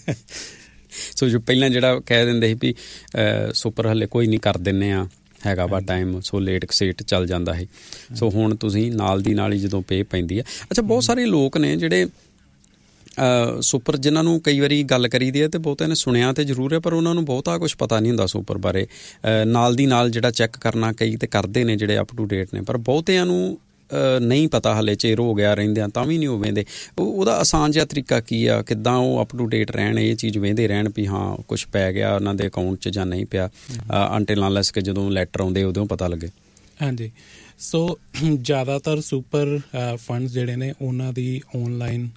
ਸੋ ਜੋ ਪਹਿਲਾਂ ਜਿਹੜਾ ਕਹਿ ਦਿੰਦੇ ਸੀ ਵੀ ਸੁਪਰ ਹਾਲੇ ਕੋਈ ਨਹੀਂ ਕਰ ਦਿੰਦੇ ਆ ਹੈਗਾ ਵਾ ਟਾਈਮ, ਸੋ ਲੇਟ ਕਸੇਟ ਚੱਲ ਜਾਂਦਾ ਹੈ। ਸੋ ਹੁਣ ਤੁਸੀਂ ਨਾਲ ਦੀ ਨਾਲ ਹੀ ਜਦੋਂ ਪੇ ਪੈਂਦੀ ਆ। ਅੱਛਾ, ਬਹੁਤ ਸਾਰੇ ਲੋਕ ਨੇ ਜਿਹੜੇ ਸੁਪਰ ਜਿਨ੍ਹਾਂ ਨੂੰ ਕਈ ਵਾਰੀ ਗੱਲ ਕਰੀਦੀ ਹੈ ਅਤੇ ਬਹੁਤਿਆਂ ਨੇ ਸੁਣਿਆ ਤਾਂ ਜ਼ਰੂਰ ਹੈ, ਪਰ ਉਹਨਾਂ ਨੂੰ ਬਹੁਤਾ ਕੁਛ ਪਤਾ ਨਹੀਂ ਹੁੰਦਾ ਸੁਪਰ ਬਾਰੇ। ਨਾਲ ਦੀ ਨਾਲ ਜਿਹੜਾ ਚੈੱਕ ਕਰਨਾ ਕਈ ਤਾਂ ਕਰਦੇ ਨੇ ਜਿਹੜੇ ਅਪ ਟੂ ਡੇਟ ਨੇ, ਪਰ ਬਹੁਤਿਆਂ ਨੂੰ ਨਹੀਂ ਪਤਾ, ਹਾਲੇ ਚਿਰ ਹੋ ਗਿਆ ਰਹਿੰਦਿਆਂ ਤਾਂ ਵੀ ਨਹੀਂ ਉਹ ਵਹਿੰਦੇ। ਉਹਦਾ ਆਸਾਨ ਜਿਹਾ ਤਰੀਕਾ ਕੀ ਆ, ਕਿੱਦਾਂ ਉਹ ਅਪ ਟੂ ਡੇਟ ਰਹਿਣ, ਇਹ ਚੀਜ਼ ਵਹਿੰਦੇ ਰਹਿਣ ਵੀ ਹਾਂ ਕੁਛ ਪੈ ਗਿਆ ਉਹਨਾਂ ਦੇ ਅਕਾਊਂਟ 'ਚ ਜਾਂ ਨਹੀਂ ਪਿਆ, ਅੰਟਿਲ ਅਨਲੈਸ ਕਿ ਜਦੋਂ ਲੈਟਰ ਆਉਂਦੇ ਉਦੋਂ ਪਤਾ ਲੱਗੇ? ਹਾਂਜੀ, ਸੋ ਜ਼ਿਆਦਾਤਰ ਸੁਪਰ ਫੰਡਸ ਜਿਹੜੇ ਨੇ ਉਹਨਾਂ ਦੀ ਔਨਲਾਈਨ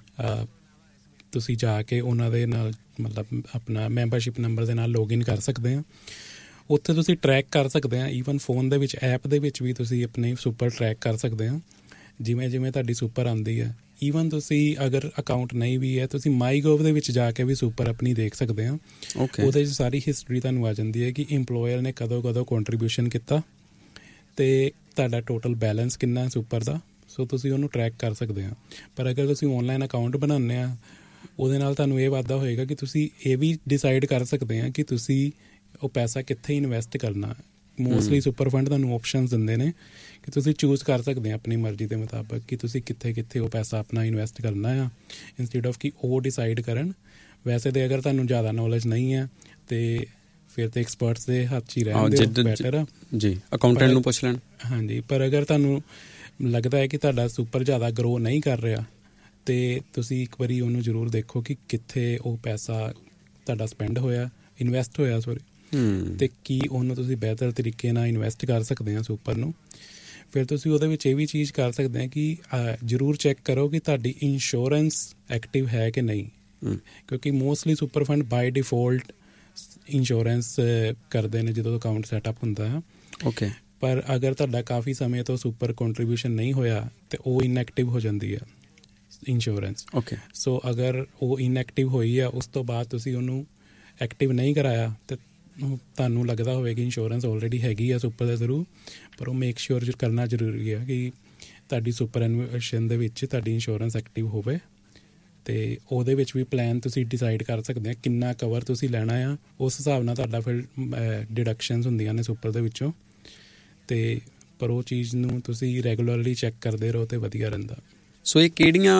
ਤੁਸੀਂ ਜਾ ਕੇ ਉਹਨਾਂ ਦੇ ਨਾਲ ਮਤਲਬ ਆਪਣਾ ਮੈਂਬਰਸ਼ਿਪ ਨੰਬਰ ਦੇ ਨਾਲ ਲੌਗਇਨ ਕਰ ਸਕਦੇ ਹਾਂ। ਉੱਥੇ ਤੁਸੀਂ ਟਰੈਕ ਕਰ ਸਕਦੇ ਹਾਂ, ਈਵਨ ਫੋਨ ਦੇ ਵਿੱਚ ਐਪ ਦੇ ਵਿੱਚ ਵੀ ਤੁਸੀਂ ਆਪਣੀ ਸੁਪਰ ਟਰੈਕ ਕਰ ਸਕਦੇ ਹਾਂ ਜਿਵੇਂ ਜਿਵੇਂ ਤੁਹਾਡੀ ਸੁਪਰ ਆਉਂਦੀ ਹੈ। ਈਵਨ ਤੁਸੀਂ ਅਗਰ ਅਕਾਊਂਟ ਨਹੀਂ ਵੀ ਹੈ, ਤੁਸੀਂ ਮਾਈ ਗੋਵ ਦੇ ਵਿੱਚ ਜਾ ਕੇ ਵੀ ਸੁਪਰ ਆਪਣੀ ਦੇਖ ਸਕਦੇ ਹਾਂ। ਉਹਦੇ 'ਚ ਸਾਰੀ ਹਿਸਟਰੀ ਤੁਹਾਨੂੰ ਆ ਜਾਂਦੀ ਹੈ ਕਿ ਇੰਪਲੋਇਰ ਨੇ ਕਦੋਂ ਕਦੋਂ ਕੰਟਰੀਬਿਊਸ਼ਨ ਕੀਤਾ ਅਤੇ ਤੁਹਾਡਾ ਟੋਟਲ ਬੈਲੈਂਸ ਕਿੰਨਾ ਸੁਪਰ ਦਾ, ਸੋ ਤੁਸੀਂ ਉਹਨੂੰ ਟਰੈਕ ਕਰ ਸਕਦੇ ਹਾਂ। ਪਰ ਅਗਰ ਤੁਸੀਂ ਔਨਲਾਈਨ ਅਕਾਊਂਟ ਬਣਾਉਂਦੇ ਆ, ਉਹਦੇ ਨਾਲ ਤੁਹਾਨੂੰ ਇਹ ਵਾਧਾ ਹੋਏਗਾ ਕਿ ਤੁਸੀਂ ਇਹ ਵੀ ਡਿਸਾਈਡ ਕਰ ਸਕਦੇ ਹਾਂ ਕਿ ਤੁਸੀਂ ਉਹ ਪੈਸਾ ਕਿੱਥੇ ਇਨਵੈਸਟ ਕਰਨਾ। ਮੋਸਟਲੀ ਸੁਪਰ ਫੰਡ ਤੁਹਾਨੂੰ ਆਪਸ਼ਨਸ ਦਿੰਦੇ ਨੇ ਕਿ ਤੁਸੀਂ ਚੂਜ਼ ਕਰ ਸਕਦੇ ਆ ਆਪਣੀ ਮਰਜ਼ੀ ਦੇ ਮੁਤਾਬਕ ਕਿ ਤੁਸੀਂ ਕਿੱਥੇ ਕਿੱਥੇ ਉਹ ਪੈਸਾ ਆਪਣਾ ਇਨਵੈਸਟ ਕਰਨਾ ਆ, ਇੰਸਟੈਡ ਆਫ ਕਿ ਉਹ ਡਿਸਾਈਡ ਕਰਨ। ਵੈਸੇ ਤਾਂ ਅਗਰ ਤੁਹਾਨੂੰ ਜ਼ਿਆਦਾ ਨੌਲੇਜ ਨਹੀਂ ਹੈ ਅਤੇ ਫਿਰ ਤਾਂ ਐਕਸਪਰਟਸ ਦੇ ਹੱਥ 'ਚ ਹੀ ਰਹਿੰਦੇ ਬੈਟਰ ਆ ਜੀ, ਅਕਾਊਂਟੈਂਟ ਨੂੰ ਪੁੱਛ ਲੈਣ। ਹਾਂਜੀ, ਪਰ ਅਗਰ ਤੁਹਾਨੂੰ ਲੱਗਦਾ ਹੈ ਕਿ ਤੁਹਾਡਾ ਸੁਪਰ ਜ਼ਿਆਦਾ ਗਰੋ ਨਹੀਂ ਕਰ ਰਿਹਾ ਅਤੇ ਤੁਸੀਂ ਇੱਕ ਵਾਰੀ ਉਹਨੂੰ ਜ਼ਰੂਰ ਦੇਖੋ ਕਿ ਕਿੱਥੇ ਉਹ ਪੈਸਾ ਤੁਹਾਡਾ ਸਪੈਂਡ ਹੋਇਆ, ਇਨਵੈਸਟ ਹੋਇਆ ਸੋਰੀ, ਅਤੇ ਕੀ ਉਹਨੂੰ ਤੁਸੀਂ ਬਿਹਤਰ ਤਰੀਕੇ ਨਾਲ ਇਨਵੈਸਟ ਕਰ ਸਕਦੇ ਹਾਂ ਸੁਪਰ ਨੂੰ। ਫਿਰ ਤੁਸੀਂ ਉਹਦੇ ਵਿੱਚ ਇਹ ਵੀ ਚੀਜ਼ ਕਰ ਸਕਦੇ ਹਾਂ ਕਿ ਜ਼ਰੂਰ ਚੈੱਕ ਕਰੋ ਕਿ ਤੁਹਾਡੀ ਇੰਸ਼ੋਰੈਂਸ ਐਕਟਿਵ ਹੈ ਕਿ ਨਹੀਂ, ਕਿਉਂਕਿ ਮੋਸਟਲੀ ਸੁਪਰ ਫੰਡ ਬਾਈ ਡਿਫੋਲਟ ਇੰਸ਼ੋਰੈਂਸ ਕਰਦੇ ਨੇ ਜਦੋਂ ਅਕਾਊਂਟ ਸੈਟਅਪ ਹੁੰਦਾ ਹੈ। ਓਕੇ, ਪਰ ਅਗਰ ਤੁਹਾਡਾ ਕਾਫੀ ਸਮੇਂ ਤੋਂ ਸੁਪਰ ਕੰਟਰੀਬਿਊਸ਼ਨ ਨਹੀਂ ਹੋਇਆ ਤਾਂ ਉਹ ਇਨਐਕਟਿਵ ਹੋ ਜਾਂਦੀ ਹੈ ਇੰਸ਼ੋਰੈਂਸ। ਓਕੇ, ਸੋ ਅਗਰ ਉਹ ਇਨਐਕਟਿਵ ਹੋਈ ਆ, ਉਸ ਤੋਂ ਬਾਅਦ ਤੁਸੀਂ ਉਹਨੂੰ ਐਕਟਿਵ ਨਹੀਂ ਕਰਾਇਆ ਅਤੇ ਤੁਹਾਨੂੰ ਲੱਗਦਾ ਹੋਵੇ ਕਿ ਇੰਸ਼ੋਰੈਂਸ ਆਲਰੇਡੀ ਹੈਗੀ ਆ ਸੁਪਰ ਦੇ ਥਰੂ, ਪਰ ਉਹ ਮੇਕ ਸ਼ੋਰ ਕਰਨਾ ਜ਼ਰੂਰੀ ਹੈ ਕਿ ਤੁਹਾਡੀ ਸੁਪਰ ਐਨੂਏਸ਼ਨ ਦੇ ਵਿੱਚ ਤੁਹਾਡੀ ਇੰਸ਼ੋਰੈਂਸ ਐਕਟਿਵ ਹੋਵੇ। ਅਤੇ ਉਹਦੇ ਵਿੱਚ ਵੀ ਪਲਾਨ ਤੁਸੀਂ ਡਿਸਾਈਡ ਕਰ ਸਕਦੇ ਆ ਕਿੰਨਾ ਕਵਰ ਤੁਸੀਂ ਲੈਣਾ ਆ, ਉਸ ਹਿਸਾਬ ਨਾਲ ਤੁਹਾਡਾ ਫਿਰ ਡਿਡਕਸ਼ਨਸ ਹੁੰਦੀਆਂ ਨੇ ਸੁਪਰ ਦੇ ਵਿੱਚੋਂ। ਅਤੇ ਪਰ ਉਹ ਚੀਜ਼ ਨੂੰ ਤੁਸੀਂ ਰੈਗੂਲਰਲੀ ਚੈੱਕ ਕਰਦੇ ਰਹੋ ਤਾਂ ਵਧੀਆ ਰਹਿੰਦਾ। ਸੋ ਇਹ ਕਿਹੜੀਆਂ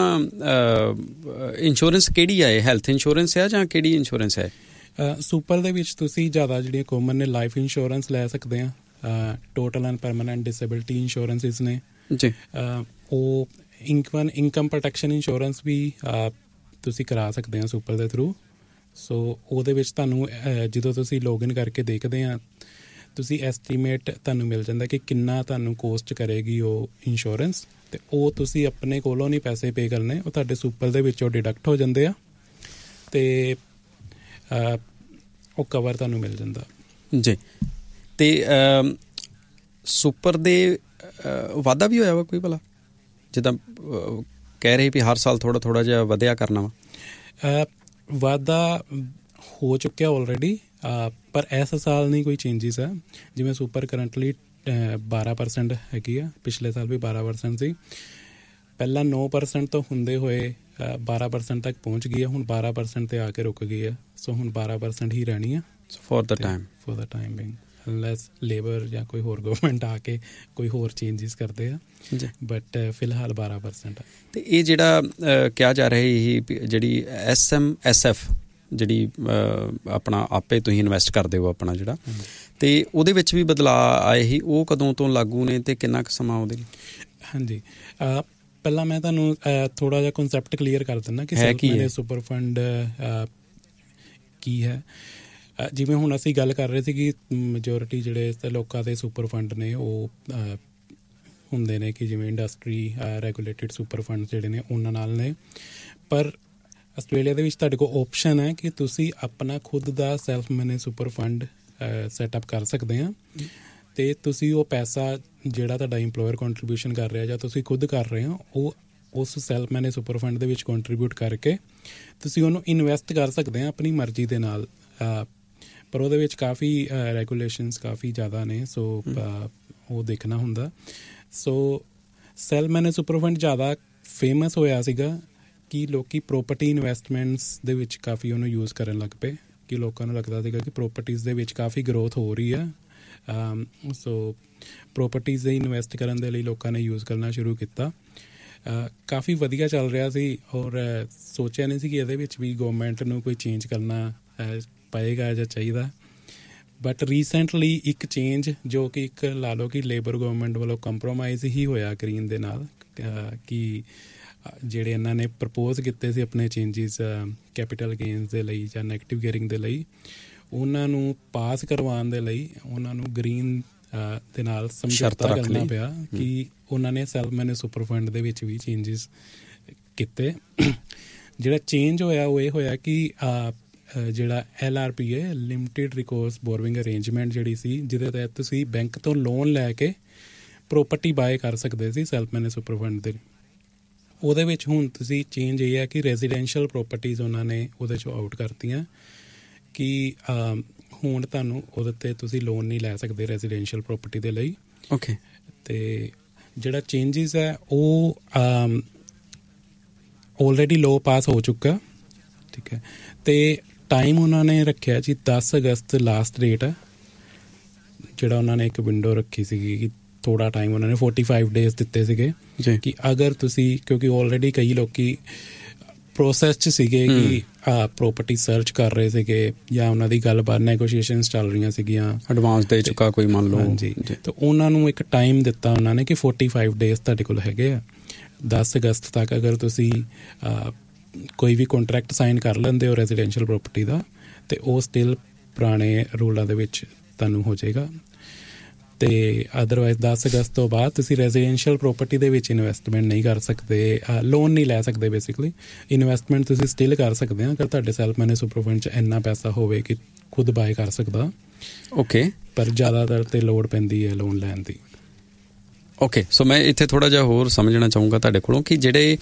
ਇੰਸ਼ੋਰੈਂਸ ਕਿਹੜੀ ਆ, ਇਹ ਹੈਲਥ ਇੰਸ਼ੋਰੈਂਸ ਹੈ ਜਾਂ ਕਿਹੜੀ ਇੰਸ਼ੋਰੈਂਸ ਹੈ? ਸੁਪਰ ਦੇ ਵਿੱਚ ਤੁਸੀਂ ਜ਼ਿਆਦਾ ਜਿਹੜੀਆਂ ਕਾਮਨ ਨੇ ਲਾਈਫ ਇੰਸ਼ੋਰੈਂਸ ਲੈ ਸਕਦੇ ਆ, ਟੋਟਲ ਐਂਡ ਪਰਮਾਨੈਂਟ ਡਿਸੇਬਿਲਟੀ ਇੰਸ਼ੋਰੈਂਸਿਸ ਨੇ ਜੀ, ਉਹ ਇਨਕਮ ਇਨਕਮ ਪ੍ਰੋਟੈਕਸ਼ਨ ਇੰਸ਼ੋਰੈਂਸ ਵੀ ਤੁਸੀਂ ਕਰਾ ਸਕਦੇ ਆ ਸੁਪਰ ਦੇ ਥਰੂ। ਸੋ ਉਹਦੇ ਵਿੱਚ ਤੁਹਾਨੂੰ ਜਦੋਂ ਤੁਸੀਂ ਲੌਗਇਨ ਕਰਕੇ ਦੇਖਦੇ ਆ, ਤੁਸੀਂ ਐਸਟੀਮੇਟ ਤੁਹਾਨੂੰ ਮਿਲ ਜਾਂਦਾ ਕਿ ਕਿੰਨਾ ਤੁਹਾਨੂੰ ਕੋਸਟ ਕਰੇਗੀ ਉਹ ਇੰਸ਼ੋਰੈਂਸ, ਅਤੇ ਉਹ ਤੁਸੀਂ ਆਪਣੇ ਕੋਲੋਂ ਨਹੀਂ ਪੈਸੇ ਪੇ ਕਰਨੇ, ਉਹ ਤੁਹਾਡੇ ਸੁਪਰ ਦੇ ਵਿੱਚੋਂ ਡਿਡਕਟ ਹੋ ਜਾਂਦੇ ਆ ਅਤੇ ਉਹ ਕਵਰ ਤੁਹਾਨੂੰ ਮਿਲ ਜਾਂਦਾ ਜੀ। ਅਤੇ ਸੁਪਰ ਦੇ ਵਾਧਾ ਵੀ ਹੋਇਆ ਵਾ ਕੋਈ ਭਲਾ? ਜਿੱਦਾਂ ਕਹਿ ਰਹੇ ਵੀ ਹਰ ਸਾਲ ਥੋੜ੍ਹਾ ਥੋੜ੍ਹਾ ਜਿਹਾ ਵਧਿਆ ਕਰਨਾ ਵਾ? ਵਾਧਾ ਹੋ ਚੁੱਕਿਆ ਆਲਰੇਡੀ, ਪਰ ਇਸ ਸਾਲ ਨਹੀਂ ਕੋਈ ਚੇਂਜਿਸ ਹੈ। ਜਿਵੇਂ ਸੁਪਰ ਕਰੰਟਲੀ ਬਾਰਾਂ ਪਰਸੈਂਟ ਹੈਗੀ ਆ, ਪਿਛਲੇ ਸਾਲ ਵੀ ਬਾਰਾਂ ਪਰਸੈਂਟ ਸੀ। ਪਹਿਲਾਂ ਨੌ ਪਰਸੈਂਟ ਤੋਂ ਹੁੰਦੇ ਹੋਏ ਬਾਰਾਂ ਪਰਸੈਂਟ ਤੱਕ ਪਹੁੰਚ ਗਈ ਆ, ਹੁਣ ਬਾਰਾਂ ਪਰਸੈਂਟ 'ਤੇ ਆ ਕੇ ਰੁਕ ਗਈ ਆ। ਸੋ ਹੁਣ ਬਾਰਾਂ ਪਰਸੈਂਟ ਹੀ ਰਹਿਣੀ ਆ ਫੋਰ ਦਾ ਟਾਈਮ ਫੋਰ ਦਾ ਟਾਈਮ ਬਿੰਗ, ਅਨਲੈਸ ਲੇਬਰ ਜਾਂ ਕੋਈ ਹੋਰ ਗਵਰਨਮੈਂਟ ਆ ਕੇ ਕੋਈ ਹੋਰ ਚੇਂਜਿਸ ਕਰਦੇ ਆ, ਬਟ ਫਿਲਹਾਲ ਬਾਰਾਂ ਪਰਸੈਂਟ ਆ। ਅਤੇ ਇਹ ਜਿਹੜਾ ਕਿਹਾ ਜਾ ਰਿਹਾ ਇਹ ਜਿਹੜੀ ਐਸ ਐਮ ਐਸ ਐਫ ਜਿਹੜੀ ਆਪਣਾ ਆਪੇ ਤੁਸੀਂ ਇਨਵੈਸਟ ਕਰਦੇ ਹੋ ਆਪਣਾ ਜਿਹੜਾ, ਅਤੇ ਉਹਦੇ ਵਿੱਚ ਵੀ ਬਦਲਾਅ ਆਏ ਸੀ, ਉਹ ਕਦੋਂ ਤੋਂ ਲਾਗੂ ਨੇ ਅਤੇ ਕਿੰਨਾ ਕੁ ਸਮਾਂ ਉਹਦੇ ਲਈ? ਹਾਂਜੀ, ਪਹਿਲਾਂ ਮੈਂ ਤੁਹਾਨੂੰ ਥੋੜ੍ਹਾ ਜਿਹਾ ਕਨਸੈਪਟ ਕਲੀਅਰ ਕਰ ਦਿੰਦਾ ਕਿ ਸੈਲਫ ਸੁਪਰ ਫੰਡ ਕੀ ਹੈ। ਜਿਵੇਂ ਹੁਣ ਅਸੀਂ ਗੱਲ ਕਰ ਰਹੇ ਸੀ ਕਿ ਮੈਜੋਰਿਟੀ ਜਿਹੜੇ ਲੋਕਾਂ ਦੇ ਸੁਪਰ ਫੰਡ ਨੇ ਉਹ ਹੁੰਦੇ ਨੇ ਕਿ ਜਿਵੇਂ ਇੰਡਸਟਰੀ ਰੈਗੂਲੇਟਿਡ ਸੁਪਰ ਫੰਡ ਜਿਹੜੇ ਨੇ ਉਹਨਾਂ ਨਾਲ ਨੇ, ਪਰ ਆਸਟ੍ਰੇਲੀਆ ਦੇ ਵਿੱਚ ਤੁਹਾਡੇ ਕੋਲ ਓਪਸ਼ਨ ਹੈ ਕਿ ਤੁਸੀਂ ਆਪਣਾ ਖੁਦ ਦਾ self manage super fund setup ਕਰ ਸਕਦੇ ਹਾਂ, ਅਤੇ ਤੁਸੀਂ ਉਹ ਪੈਸਾ ਜਿਹੜਾ ਤੁਹਾਡਾ ਇੰਪਲੋਇਰ ਕੰਟਰੀਬਿਊਸ਼ਨ ਕਰ ਰਿਹਾ ਜਾਂ ਤੁਸੀਂ ਖੁਦ ਕਰ ਰਹੇ ਹੋ, ਉਹ ਉਸ ਸੈਲਫ ਮੈਨੇਜ ਸੁਪਰ ਫੰਡ ਦੇ ਵਿੱਚ ਕੰਟਰੀਬਿਊਟ ਕਰਕੇ ਤੁਸੀਂ ਉਹਨੂੰ ਇਨਵੈਸਟ ਕਰ ਸਕਦੇ ਹਾਂ ਆਪਣੀ ਮਰਜ਼ੀ ਦੇ ਨਾਲ। ਪਰ ਉਹਦੇ ਵਿੱਚ ਕਾਫੀ ਰੈਗੂਲੇਸ਼ਨਸ ਕਾਫੀ ਜ਼ਿਆਦਾ ਨੇ, ਸੋ ਉਹ ਦੇਖਣਾ ਹੁੰਦਾ। ਸੋ ਸੈਲਫ ਮੈਨੇਜ ਸੁਪਰ ਫੰਡ ਜ਼ਿਆਦਾ ਫੇਮਸ ਹੋਇਆ ਸੀਗਾ ਕਿ ਲੋਕੀ ਪ੍ਰੋਪਰਟੀ ਇਨਵੈਸਟਮੈਂਟਸ ਦੇ ਵਿੱਚ ਕਾਫੀ ਉਹਨੂੰ ਯੂਜ਼ ਕਰਨ ਲੱਗ ਪਏ, ਕਿ ਲੋਕਾਂ ਨੂੰ ਲੱਗਦਾ ਸੀਗਾ ਕਿ ਪ੍ਰੋਪਰਟੀਜ਼ ਦੇ ਵਿੱਚ ਕਾਫੀ ਗਰੋਥ ਹੋ ਰਹੀ ਆ। ਸੋ ਪ੍ਰੋਪਰਟੀਜ਼ ਦੇ ਇਨਵੈਸਟ ਕਰਨ ਦੇ ਲਈ ਲੋਕਾਂ ਨੇ ਯੂਜ਼ ਕਰਨਾ ਸ਼ੁਰੂ ਕੀਤਾ। ਕਾਫੀ ਵਧੀਆ ਚੱਲ ਰਿਹਾ ਸੀ, ਔਰ ਸੋਚਿਆ ਨਹੀਂ ਸੀ ਕਿ ਇਹਦੇ ਵਿੱਚ ਵੀ ਗੌਰਮੈਂਟ ਨੂੰ ਕੋਈ ਚੇਂਜ ਕਰਨਾ ਪਏਗਾ ਜਾਂ ਚਾਹੀਦਾ। ਬਟ ਰੀਸੈਂਟਲੀ ਇੱਕ ਚੇਂਜ ਜੋ ਕਿ ਇੱਕ ਲਾ ਲਓ ਕਿ ਲੇਬਰ ਗੌਰਮੈਂਟ ਵੱਲੋਂ ਕੰਪਰੋਮਾਈਜ਼ ਹੀ ਹੋਇਆ ਗਰੀਨ ਦੇ ਨਾਲ, ਕਿ ਜਿਹੜੇ ਇਹਨਾਂ ਨੇ ਪ੍ਰਪੋਜ਼ ਕੀਤੇ ਸੀ ਆਪਣੇ ਚੇਂਜਿਸ ਕੈਪੀਟਲ ਗੇਨਸ ਦੇ ਲਈ ਜਾਂ ਨੈਗੇਟਿਵ ਗੇਅਰਿੰਗ ਦੇ ਲਈ, ਉਹਨਾਂ ਨੂੰ ਪਾਸ ਕਰਵਾਉਣ ਦੇ ਲਈ ਉਹਨਾਂ ਨੂੰ ਗਰੀਨ ਦੇ ਨਾਲ ਸਮਝੌਤਾ ਕਰਨਾ ਪਿਆ ਕਿ ਉਹਨਾਂ ਨੇ ਸੈਲਫ ਮੈਨੇਜ ਸੁਪਰ ਫੰਡ ਦੇ ਵਿੱਚ ਵੀ ਚੇਂਜਿਸ ਕੀਤੇ। ਜਿਹੜਾ ਚੇਂਜ ਹੋਇਆ ਉਹ ਇਹ ਹੋਇਆ ਕਿ ਜਿਹੜਾ ਐਲ ਆਰ ਪੀ ਏ ਲਿਮਿਟਿਡ ਰਿਕੋਰਸ ਬੋਰੋਇੰਗ ਅਰੇਂਜਮੈਂਟ ਜਿਹੜੀ ਸੀ, ਜਿਹਦੇ ਤਹਿਤ ਤੁਸੀਂ ਬੈਂਕ ਤੋਂ ਲੋਨ ਲੈ ਕੇ ਪ੍ਰੋਪਰਟੀ ਬਾਏ ਕਰ ਸਕਦੇ ਸੀ ਸੈਲਫ ਮੈਨੇਜ ਸੁਪਰ ਫੰਡ ਦੇ, ਉਹਦੇ ਵਿੱਚ ਹੁਣ ਤੁਸੀਂ ਚੇਂਜ ਇਹ ਹੈ ਕਿ ਰੈਜ਼ੀਡੈਂਸ਼ੀਅਲ ਪ੍ਰੋਪਰਟੀਜ਼ ਉਹਨਾਂ ਨੇ ਉਹਦੇ 'ਚੋਂ ਆਊਟ ਕਰਤੀਆਂ ਕਿ ਹੁਣ ਤੁਹਾਨੂੰ ਉਹਦੇ 'ਤੇ ਤੁਸੀਂ ਲੋਨ ਨਹੀਂ ਲੈ ਸਕਦੇ ਰੈਜ਼ੀਡੈਂਸ਼ੀਅਲ ਪ੍ਰੋਪਰਟੀ ਦੇ ਲਈ। ਓਕੇ, ਅਤੇ ਜਿਹੜਾ ਚੇਂਜਿਸ ਹੈ ਉਹ ਆਲਰੇਡੀ ਲੋ ਪਾਸ ਹੋ ਚੁੱਕਾ, ਠੀਕ ਹੈ। ਅਤੇ ਟਾਈਮ ਉਹਨਾਂ ਨੇ ਰੱਖਿਆ ਜੀ ਦਸ ਅਗਸਤ ਲਾਸਟ ਡੇਟ ਹੈ, ਜਿਹੜਾ ਉਹਨਾਂ ਨੇ ਇੱਕ ਵਿੰਡੋ ਰੱਖੀ ਸੀਗੀ ਕਿ ਥੋੜ੍ਹਾ ਟਾਈਮ ਉਹਨਾਂ ਨੇ ਫੋਰਟੀ ਫਾਈਵ ਡੇਜ਼ ਦਿੱਤੇ ਸੀਗੇ ਕਿ ਅਗਰ ਤੁਸੀਂ, ਕਿਉਂਕਿ ਆਲਰੇਡੀ ਕਈ ਲੋਕੀ ਪ੍ਰੋਸੈਸ 'ਚ ਸੀਗੇ ਕਿ ਪ੍ਰੋਪਰਟੀ ਸਰਚ ਕਰ ਰਹੇ ਸੀਗੇ ਜਾਂ ਉਹਨਾਂ ਦੀ ਗੱਲਬਾਤ ਨੈਗੋਸ਼ੀਏਸ਼ਨਸ ਚੱਲ ਰਹੀਆਂ ਸੀਗੀਆਂ, ਐਡਵਾਂਸ ਦੇ ਚੁੱਕਾ ਕੋਈ ਮੰਨ ਲਓ। ਹਾਂਜੀ, ਤਾਂ ਉਹਨਾਂ ਨੂੰ ਇੱਕ ਟਾਈਮ ਦਿੱਤਾ ਉਹਨਾਂ ਨੇ ਕਿ ਫੋਰਟੀ ਫਾਈਵ ਡੇਜ਼ ਤੁਹਾਡੇ ਕੋਲ ਹੈਗੇ ਆ, ਦਸ ਅਗਸਤ ਤੱਕ ਅਗਰ ਤੁਸੀਂ ਕੋਈ ਵੀ ਕੰਟਰੈਕਟ ਸਾਈਨ ਕਰ ਲੈਂਦੇ ਹੋ ਰੈਜ਼ੀਡੈਂਸ਼ੀਅਲ ਪ੍ਰੋਪਰਟੀ ਦਾ, ਅਤੇ ਉਹ ਸਟਿਲ ਪੁਰਾਣੇ ਰੂਲਾਂ ਦੇ ਵਿੱਚ ਤੁਹਾਨੂੰ ਹੋ ਜਾਏਗਾ। ਅਤੇ ਅਦਰਵਾਈਜ਼ ਦਸ ਅਗਸਤ ਤੋਂ ਬਾਅਦ ਤੁਸੀਂ ਰੈਜ਼ੀਡੈਂਸ਼ੀਅਲ ਪ੍ਰੋਪਰਟੀ ਦੇ ਵਿੱਚ ਇਨਵੈਸਟਮੈਂਟ ਨਹੀਂ ਕਰ ਸਕਦੇ, ਲੋਨ ਨਹੀਂ ਲੈ ਸਕਦੇ। ਬੇਸਿਕਲੀ ਇਨਵੈਸਟਮੈਂਟ ਤੁਸੀਂ ਸਟਿਲ ਕਰ ਸਕਦੇ ਹੋ ਅਗਰ ਤੁਹਾਡੇ ਸੈਲਫ ਮੈਨੇਜ ਸੁਪਰ ਫੰਡ 'ਚ ਇੰਨਾ ਪੈਸਾ ਹੋਵੇ ਕਿ ਖੁਦ ਬਾਏ ਕਰ ਸਕਦਾ। ਓਕੇ, ਪਰ ਜ਼ਿਆਦਾਤਰ ਤੇ ਲੋੜ ਪੈਂਦੀ ਹੈ ਲੋਨ ਲੈਣ ਦੀ। ਓਕੇ, ਸੋ ਮੈਂ ਇੱਥੇ ਥੋੜ੍ਹਾ ਜਿਹਾ ਹੋਰ ਸਮਝਣਾ ਚਾਹੂੰਗਾ ਤੁਹਾਡੇ ਕੋਲੋਂ ਕਿ ਜਿਹੜੇ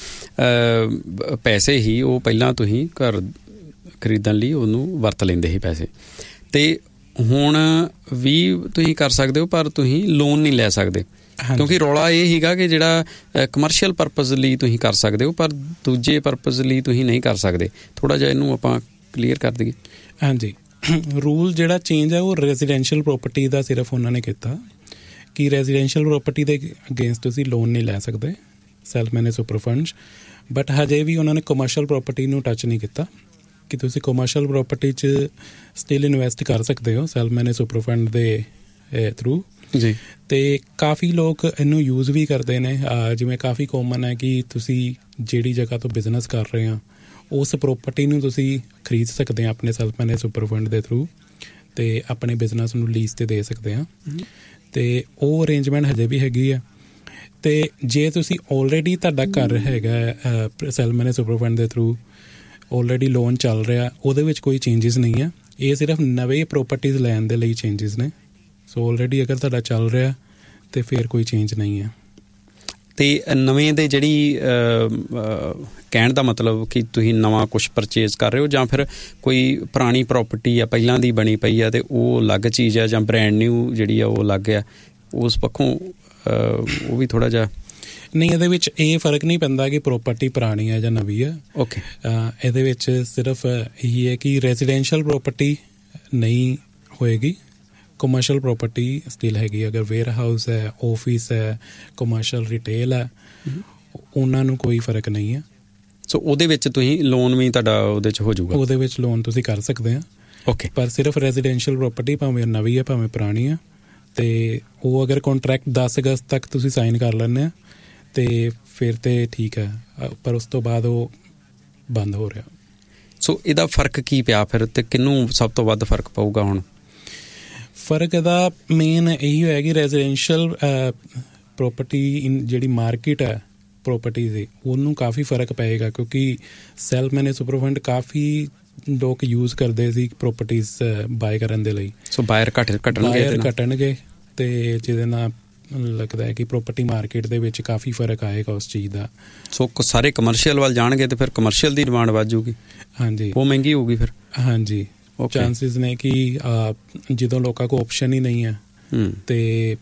ਪੈਸੇ ਹੀ ਉਹ ਪਹਿਲਾਂ ਤੁਸੀਂ ਘਰ ਖਰੀਦਣ ਲਈ ਉਹਨੂੰ ਵਰਤ ਲੈਂਦੇ ਸੀ ਪੈਸੇ, ਅਤੇ ਹੁਣ ਵੀ ਤੁਸੀਂ ਕਰ ਸਕਦੇ ਹੋ ਪਰ ਤੁਸੀਂ ਲੋਨ ਨਹੀਂ ਲੈ ਸਕਦੇ, ਕਿਉਂਕਿ ਰੌਲਾ ਇਹ ਸੀਗਾ ਕਿ ਜਿਹੜਾ ਕਮਰਸ਼ੀਅਲ ਪਰਪਜ਼ ਲਈ ਤੁਸੀਂ ਕਰ ਸਕਦੇ ਹੋ ਪਰ ਦੂਜੇ ਪਰਪਜ਼ ਲਈ ਤੁਸੀਂ ਨਹੀਂ ਕਰ ਸਕਦੇ। ਥੋੜ੍ਹਾ ਜਿਹਾ ਇਹਨੂੰ ਆਪਾਂ ਕਲੀਅਰ ਕਰ ਦਈਏ। ਹਾਂਜੀ, ਰੂਲ ਜਿਹੜਾ ਚੇਂਜ ਹੈ ਉਹ ਰੈਜ਼ੀਡੈਂਸ਼ੀਅਲ ਪ੍ਰੋਪਰਟੀ ਦਾ ਸਿਰਫ ਉਹਨਾਂ ਨੇ ਕੀਤਾ ਕਿ ਰੈਜ਼ੀਡੈਂਸ਼ੀਅਲ ਪ੍ਰੋਪਰਟੀ ਦੇ ਅਗੇਂਸਟ ਤੁਸੀਂ ਲੋਨ ਨਹੀਂ ਲੈ ਸਕਦੇ self manage super funds, but ਹਜੇ ਵੀ ਉਹਨਾਂ ਨੇ ਕਮਰਸ਼ੀਅਲ ਪ੍ਰੋਪਰਟੀ ਨੂੰ ਟੱਚ ਨਹੀਂ ਕੀਤਾ ਕਿ ਤੁਸੀਂ ਕਮਰਸ਼ੀਅਲ ਪ੍ਰੋਪਰਟੀ 'ਚ ਸਟਿਲ ਇਨਵੈਸਟ ਕਰ ਸਕਦੇ ਹੋ ਸੈਲਫ ਮੈਨੇਜ ਸੁਪਰ ਫੰਡ ਦੇ ਥਰੂ ਜੀ। ਅਤੇ ਕਾਫੀ ਲੋਕ ਇਹਨੂੰ ਯੂਜ਼ ਵੀ ਕਰਦੇ ਨੇ, ਜਿਵੇਂ ਕਾਫੀ ਕੋਮਨ ਹੈ ਕਿ ਤੁਸੀਂ ਜਿਹੜੀ ਜਗ੍ਹਾ ਤੋਂ ਬਿਜ਼ਨਸ ਕਰ ਰਹੇ ਹਾਂ ਉਸ ਪ੍ਰੋਪਰਟੀ ਨੂੰ ਤੁਸੀਂ ਖਰੀਦ ਸਕਦੇ ਹਾਂ ਆਪਣੇ ਸੈਲਫ ਮੈਨੇਜ ਸੁਪਰ ਫੰਡ ਦੇ ਥਰੂ, ਅਤੇ ਆਪਣੇ ਬਿਜ਼ਨਸ ਨੂੰ ਲੀਜ਼ 'ਤੇ ਦੇ ਸਕਦੇ ਹਾਂ, ਅਤੇ ਉਹ ਅਰੇਂਜਮੈਂਟ ਹਜੇ ਵੀ ਹੈਗੀ ਆ। ਅਤੇ ਜੇ ਤੁਸੀਂ ਆਲਰੇਡੀ ਤੁਹਾਡਾ ਘਰ ਹੈਗਾ ਸੈਲਫ ਮੈਨੇਜ ਸੁਪਰ ਫੰਡ ਦੇ ਥਰੂ, ਆਲਰੇਡੀ ਲੋਨ ਚੱਲ ਰਿਹਾ, ਉਹਦੇ ਵਿੱਚ ਕੋਈ ਚੇਂਜਿਸ ਨਹੀਂ ਆ। ਇਹ ਸਿਰਫ ਨਵੇਂ ਪ੍ਰੋਪਰਟੀਜ਼ ਲੈਣ ਦੇ ਲਈ ਚੇਂਜਿਸ ਨੇ। ਸੋ ਆਲਰੇਡੀ ਅਗਰ ਤੁਹਾਡਾ ਚੱਲ ਰਿਹਾ ਤਾਂ ਫਿਰ ਕੋਈ ਚੇਂਜ ਨਹੀਂ ਹੈ। ਤੇ ਨਵੇਂ ਦੇ ਜਿਹੜੀ ਕਹਿਣ ਦਾ ਮਤਲਬ ਕਿ ਤੁਸੀਂ ਨਵਾਂ ਕੁਛ ਪਰਚੇਜ਼ ਕਰ ਰਹੇ ਹੋ ਜਾਂ ਫਿਰ ਕੋਈ ਪੁਰਾਣੀ ਪ੍ਰੋਪਰਟੀ ਆ ਪਹਿਲਾਂ ਦੀ ਬਣੀ ਪਈ ਆ ਤੇ ਉਹ ਅਲੱਗ ਚੀਜ਼ ਆ ਜਾਂ ਬ੍ਰੈਂਡ ਨਿਊ ਜਿਹੜੀ ਆ ਉਹ ਅਲੱਗ ਆ, ਉਸ ਪੱਖੋਂ ਉਹ ਵੀ ਥੋੜ੍ਹਾ ਜਿਹਾ? ਨਹੀਂ, ਇਹਦੇ ਵਿੱਚ ਇਹ ਫਰਕ ਨਹੀਂ ਪੈਂਦਾ ਕਿ ਪ੍ਰੋਪਰਟੀ ਪੁਰਾਣੀ ਹੈ ਜਾਂ ਨਵੀਂ ਹੈ। ਓਕੇ, ਇਹਦੇ ਵਿੱਚ ਸਿਰਫ ਇਹੀ ਹੈ ਕਿ ਰੈਜ਼ੀਡੈਂਸ਼ੀਅਲ ਪ੍ਰੋਪਰਟੀ ਨਹੀਂ ਹੋਏਗੀ, ਕਮਰਸ਼ੀਅਲ ਪ੍ਰੋਪਰਟੀ ਸਟਿਲ ਹੈਗੀ। ਅਗਰ ਵੇਅਰ ਹਾਊਸ ਹੈ, ਆਫਿਸ ਹੈ, ਕਮਰਸ਼ੀਅਲ ਰਿਟੇਲ ਹੈ, ਉਹਨਾਂ ਨੂੰ ਕੋਈ ਫਰਕ ਨਹੀਂ ਹੈ। ਸੋ ਉਹਦੇ ਵਿੱਚ ਤੁਸੀਂ ਲੋਨ ਵੀ ਤੁਹਾਡਾ ਉਹਦੇ 'ਚ ਹੋ ਜਾਊਗਾ? ਉਹਦੇ ਵਿੱਚ ਲੋਨ ਤੁਸੀਂ ਕਰ ਸਕਦੇ ਆ। ਓਕੇ, ਪਰ ਸਿਰਫ ਰੈਜ਼ੀਡੈਂਸ਼ੀਅਲ ਪ੍ਰੋਪਰਟੀ ਭਾਵੇਂ ਨਵੀਂ ਹੈ ਭਾਵੇਂ ਪੁਰਾਣੀ ਹੈ, ਅਤੇ ਉਹ ਅਗਰ ਕੰਟਰੈਕਟ ਦਸ ਅਗਸਤ ਤੱਕ ਤੁਸੀਂ ਸਾਈਨ ਕਰ ਲੈਂਦੇ ਆ ਅਤੇ ਫਿਰ ਤਾਂ ਠੀਕ ਹੈ, ਪਰ ਉਸ ਤੋਂ ਬਾਅਦ ਉਹ ਬੰਦ ਹੋ ਰਿਹਾ। ਸੋ ਇਹਦਾ ਫਰਕ ਕੀ ਪਿਆ ਫਿਰ, ਅਤੇ ਕਿਹਨੂੰ ਸਭ ਤੋਂ ਵੱਧ ਫਰਕ ਪਊਗਾ ਹੁਣ? ਫਰਕ ਇਹਦਾ ਮੇਨ ਇਹੀ ਹੋਇਆ ਕਿ ਰੈਜ਼ੀਡੈਂਸ਼ੀਅਲ ਪ੍ਰੋਪਰਟੀ ਇਨ ਜਿਹੜੀ ਮਾਰਕੀਟ ਹੈ ਪ੍ਰੋਪਰਟੀ ਦੀ, ਉਹਨੂੰ ਕਾਫੀ ਫਰਕ ਪਏਗਾ, ਕਿਉਂਕਿ ਸੈਲਫ ਮੈਨੇਜ ਸੁਪਰ ਫੰਡ ਕਾਫੀ ਲੋਕ ਯੂਜ਼ ਕਰਦੇ ਸੀ ਪ੍ਰੋਪਰਟੀਜ਼ ਬਾਏ ਕਰਨ ਦੇ ਲਈ। ਸੋ ਬਾਇਰ ਘੱਟ ਘਟਣਗੇ ਬਾਇਰ ਘਟਣਗੇ ਅਤੇ ਜਿਹਦੇ ਨਾਲ ਲੱਗਦਾ ਹੈ ਕਿ ਪ੍ਰੋਪਰਟੀ ਮਾਰਕੀਟ ਦੇ ਵਿੱਚ ਕਾਫੀ ਫਰਕ ਆਏਗਾ ਉਸ ਚੀਜ਼ ਦਾ। ਸੋ ਸਾਰੇ ਕਮਰਸ਼ੀਅਲ ਵੱਲ ਜਾਣਗੇ ਅਤੇ ਫਿਰ ਕਮਰਸ਼ੀਅਲ ਦੀ ਡਿਮਾਂਡ ਵੱਧ ਜੂਗੀ। ਹਾਂਜੀ, ਉਹ ਮਹਿੰਗੀ ਹੋਊਗੀ ਫਿਰ। ਹਾਂਜੀ, ਚਾਂਸਿਸ ਨੇ ਕਿ ਜਦੋਂ ਲੋਕਾਂ ਕੋਲ ਓਪਸ਼ਨ ਹੀ ਨਹੀਂ ਹੈ। ਅਤੇ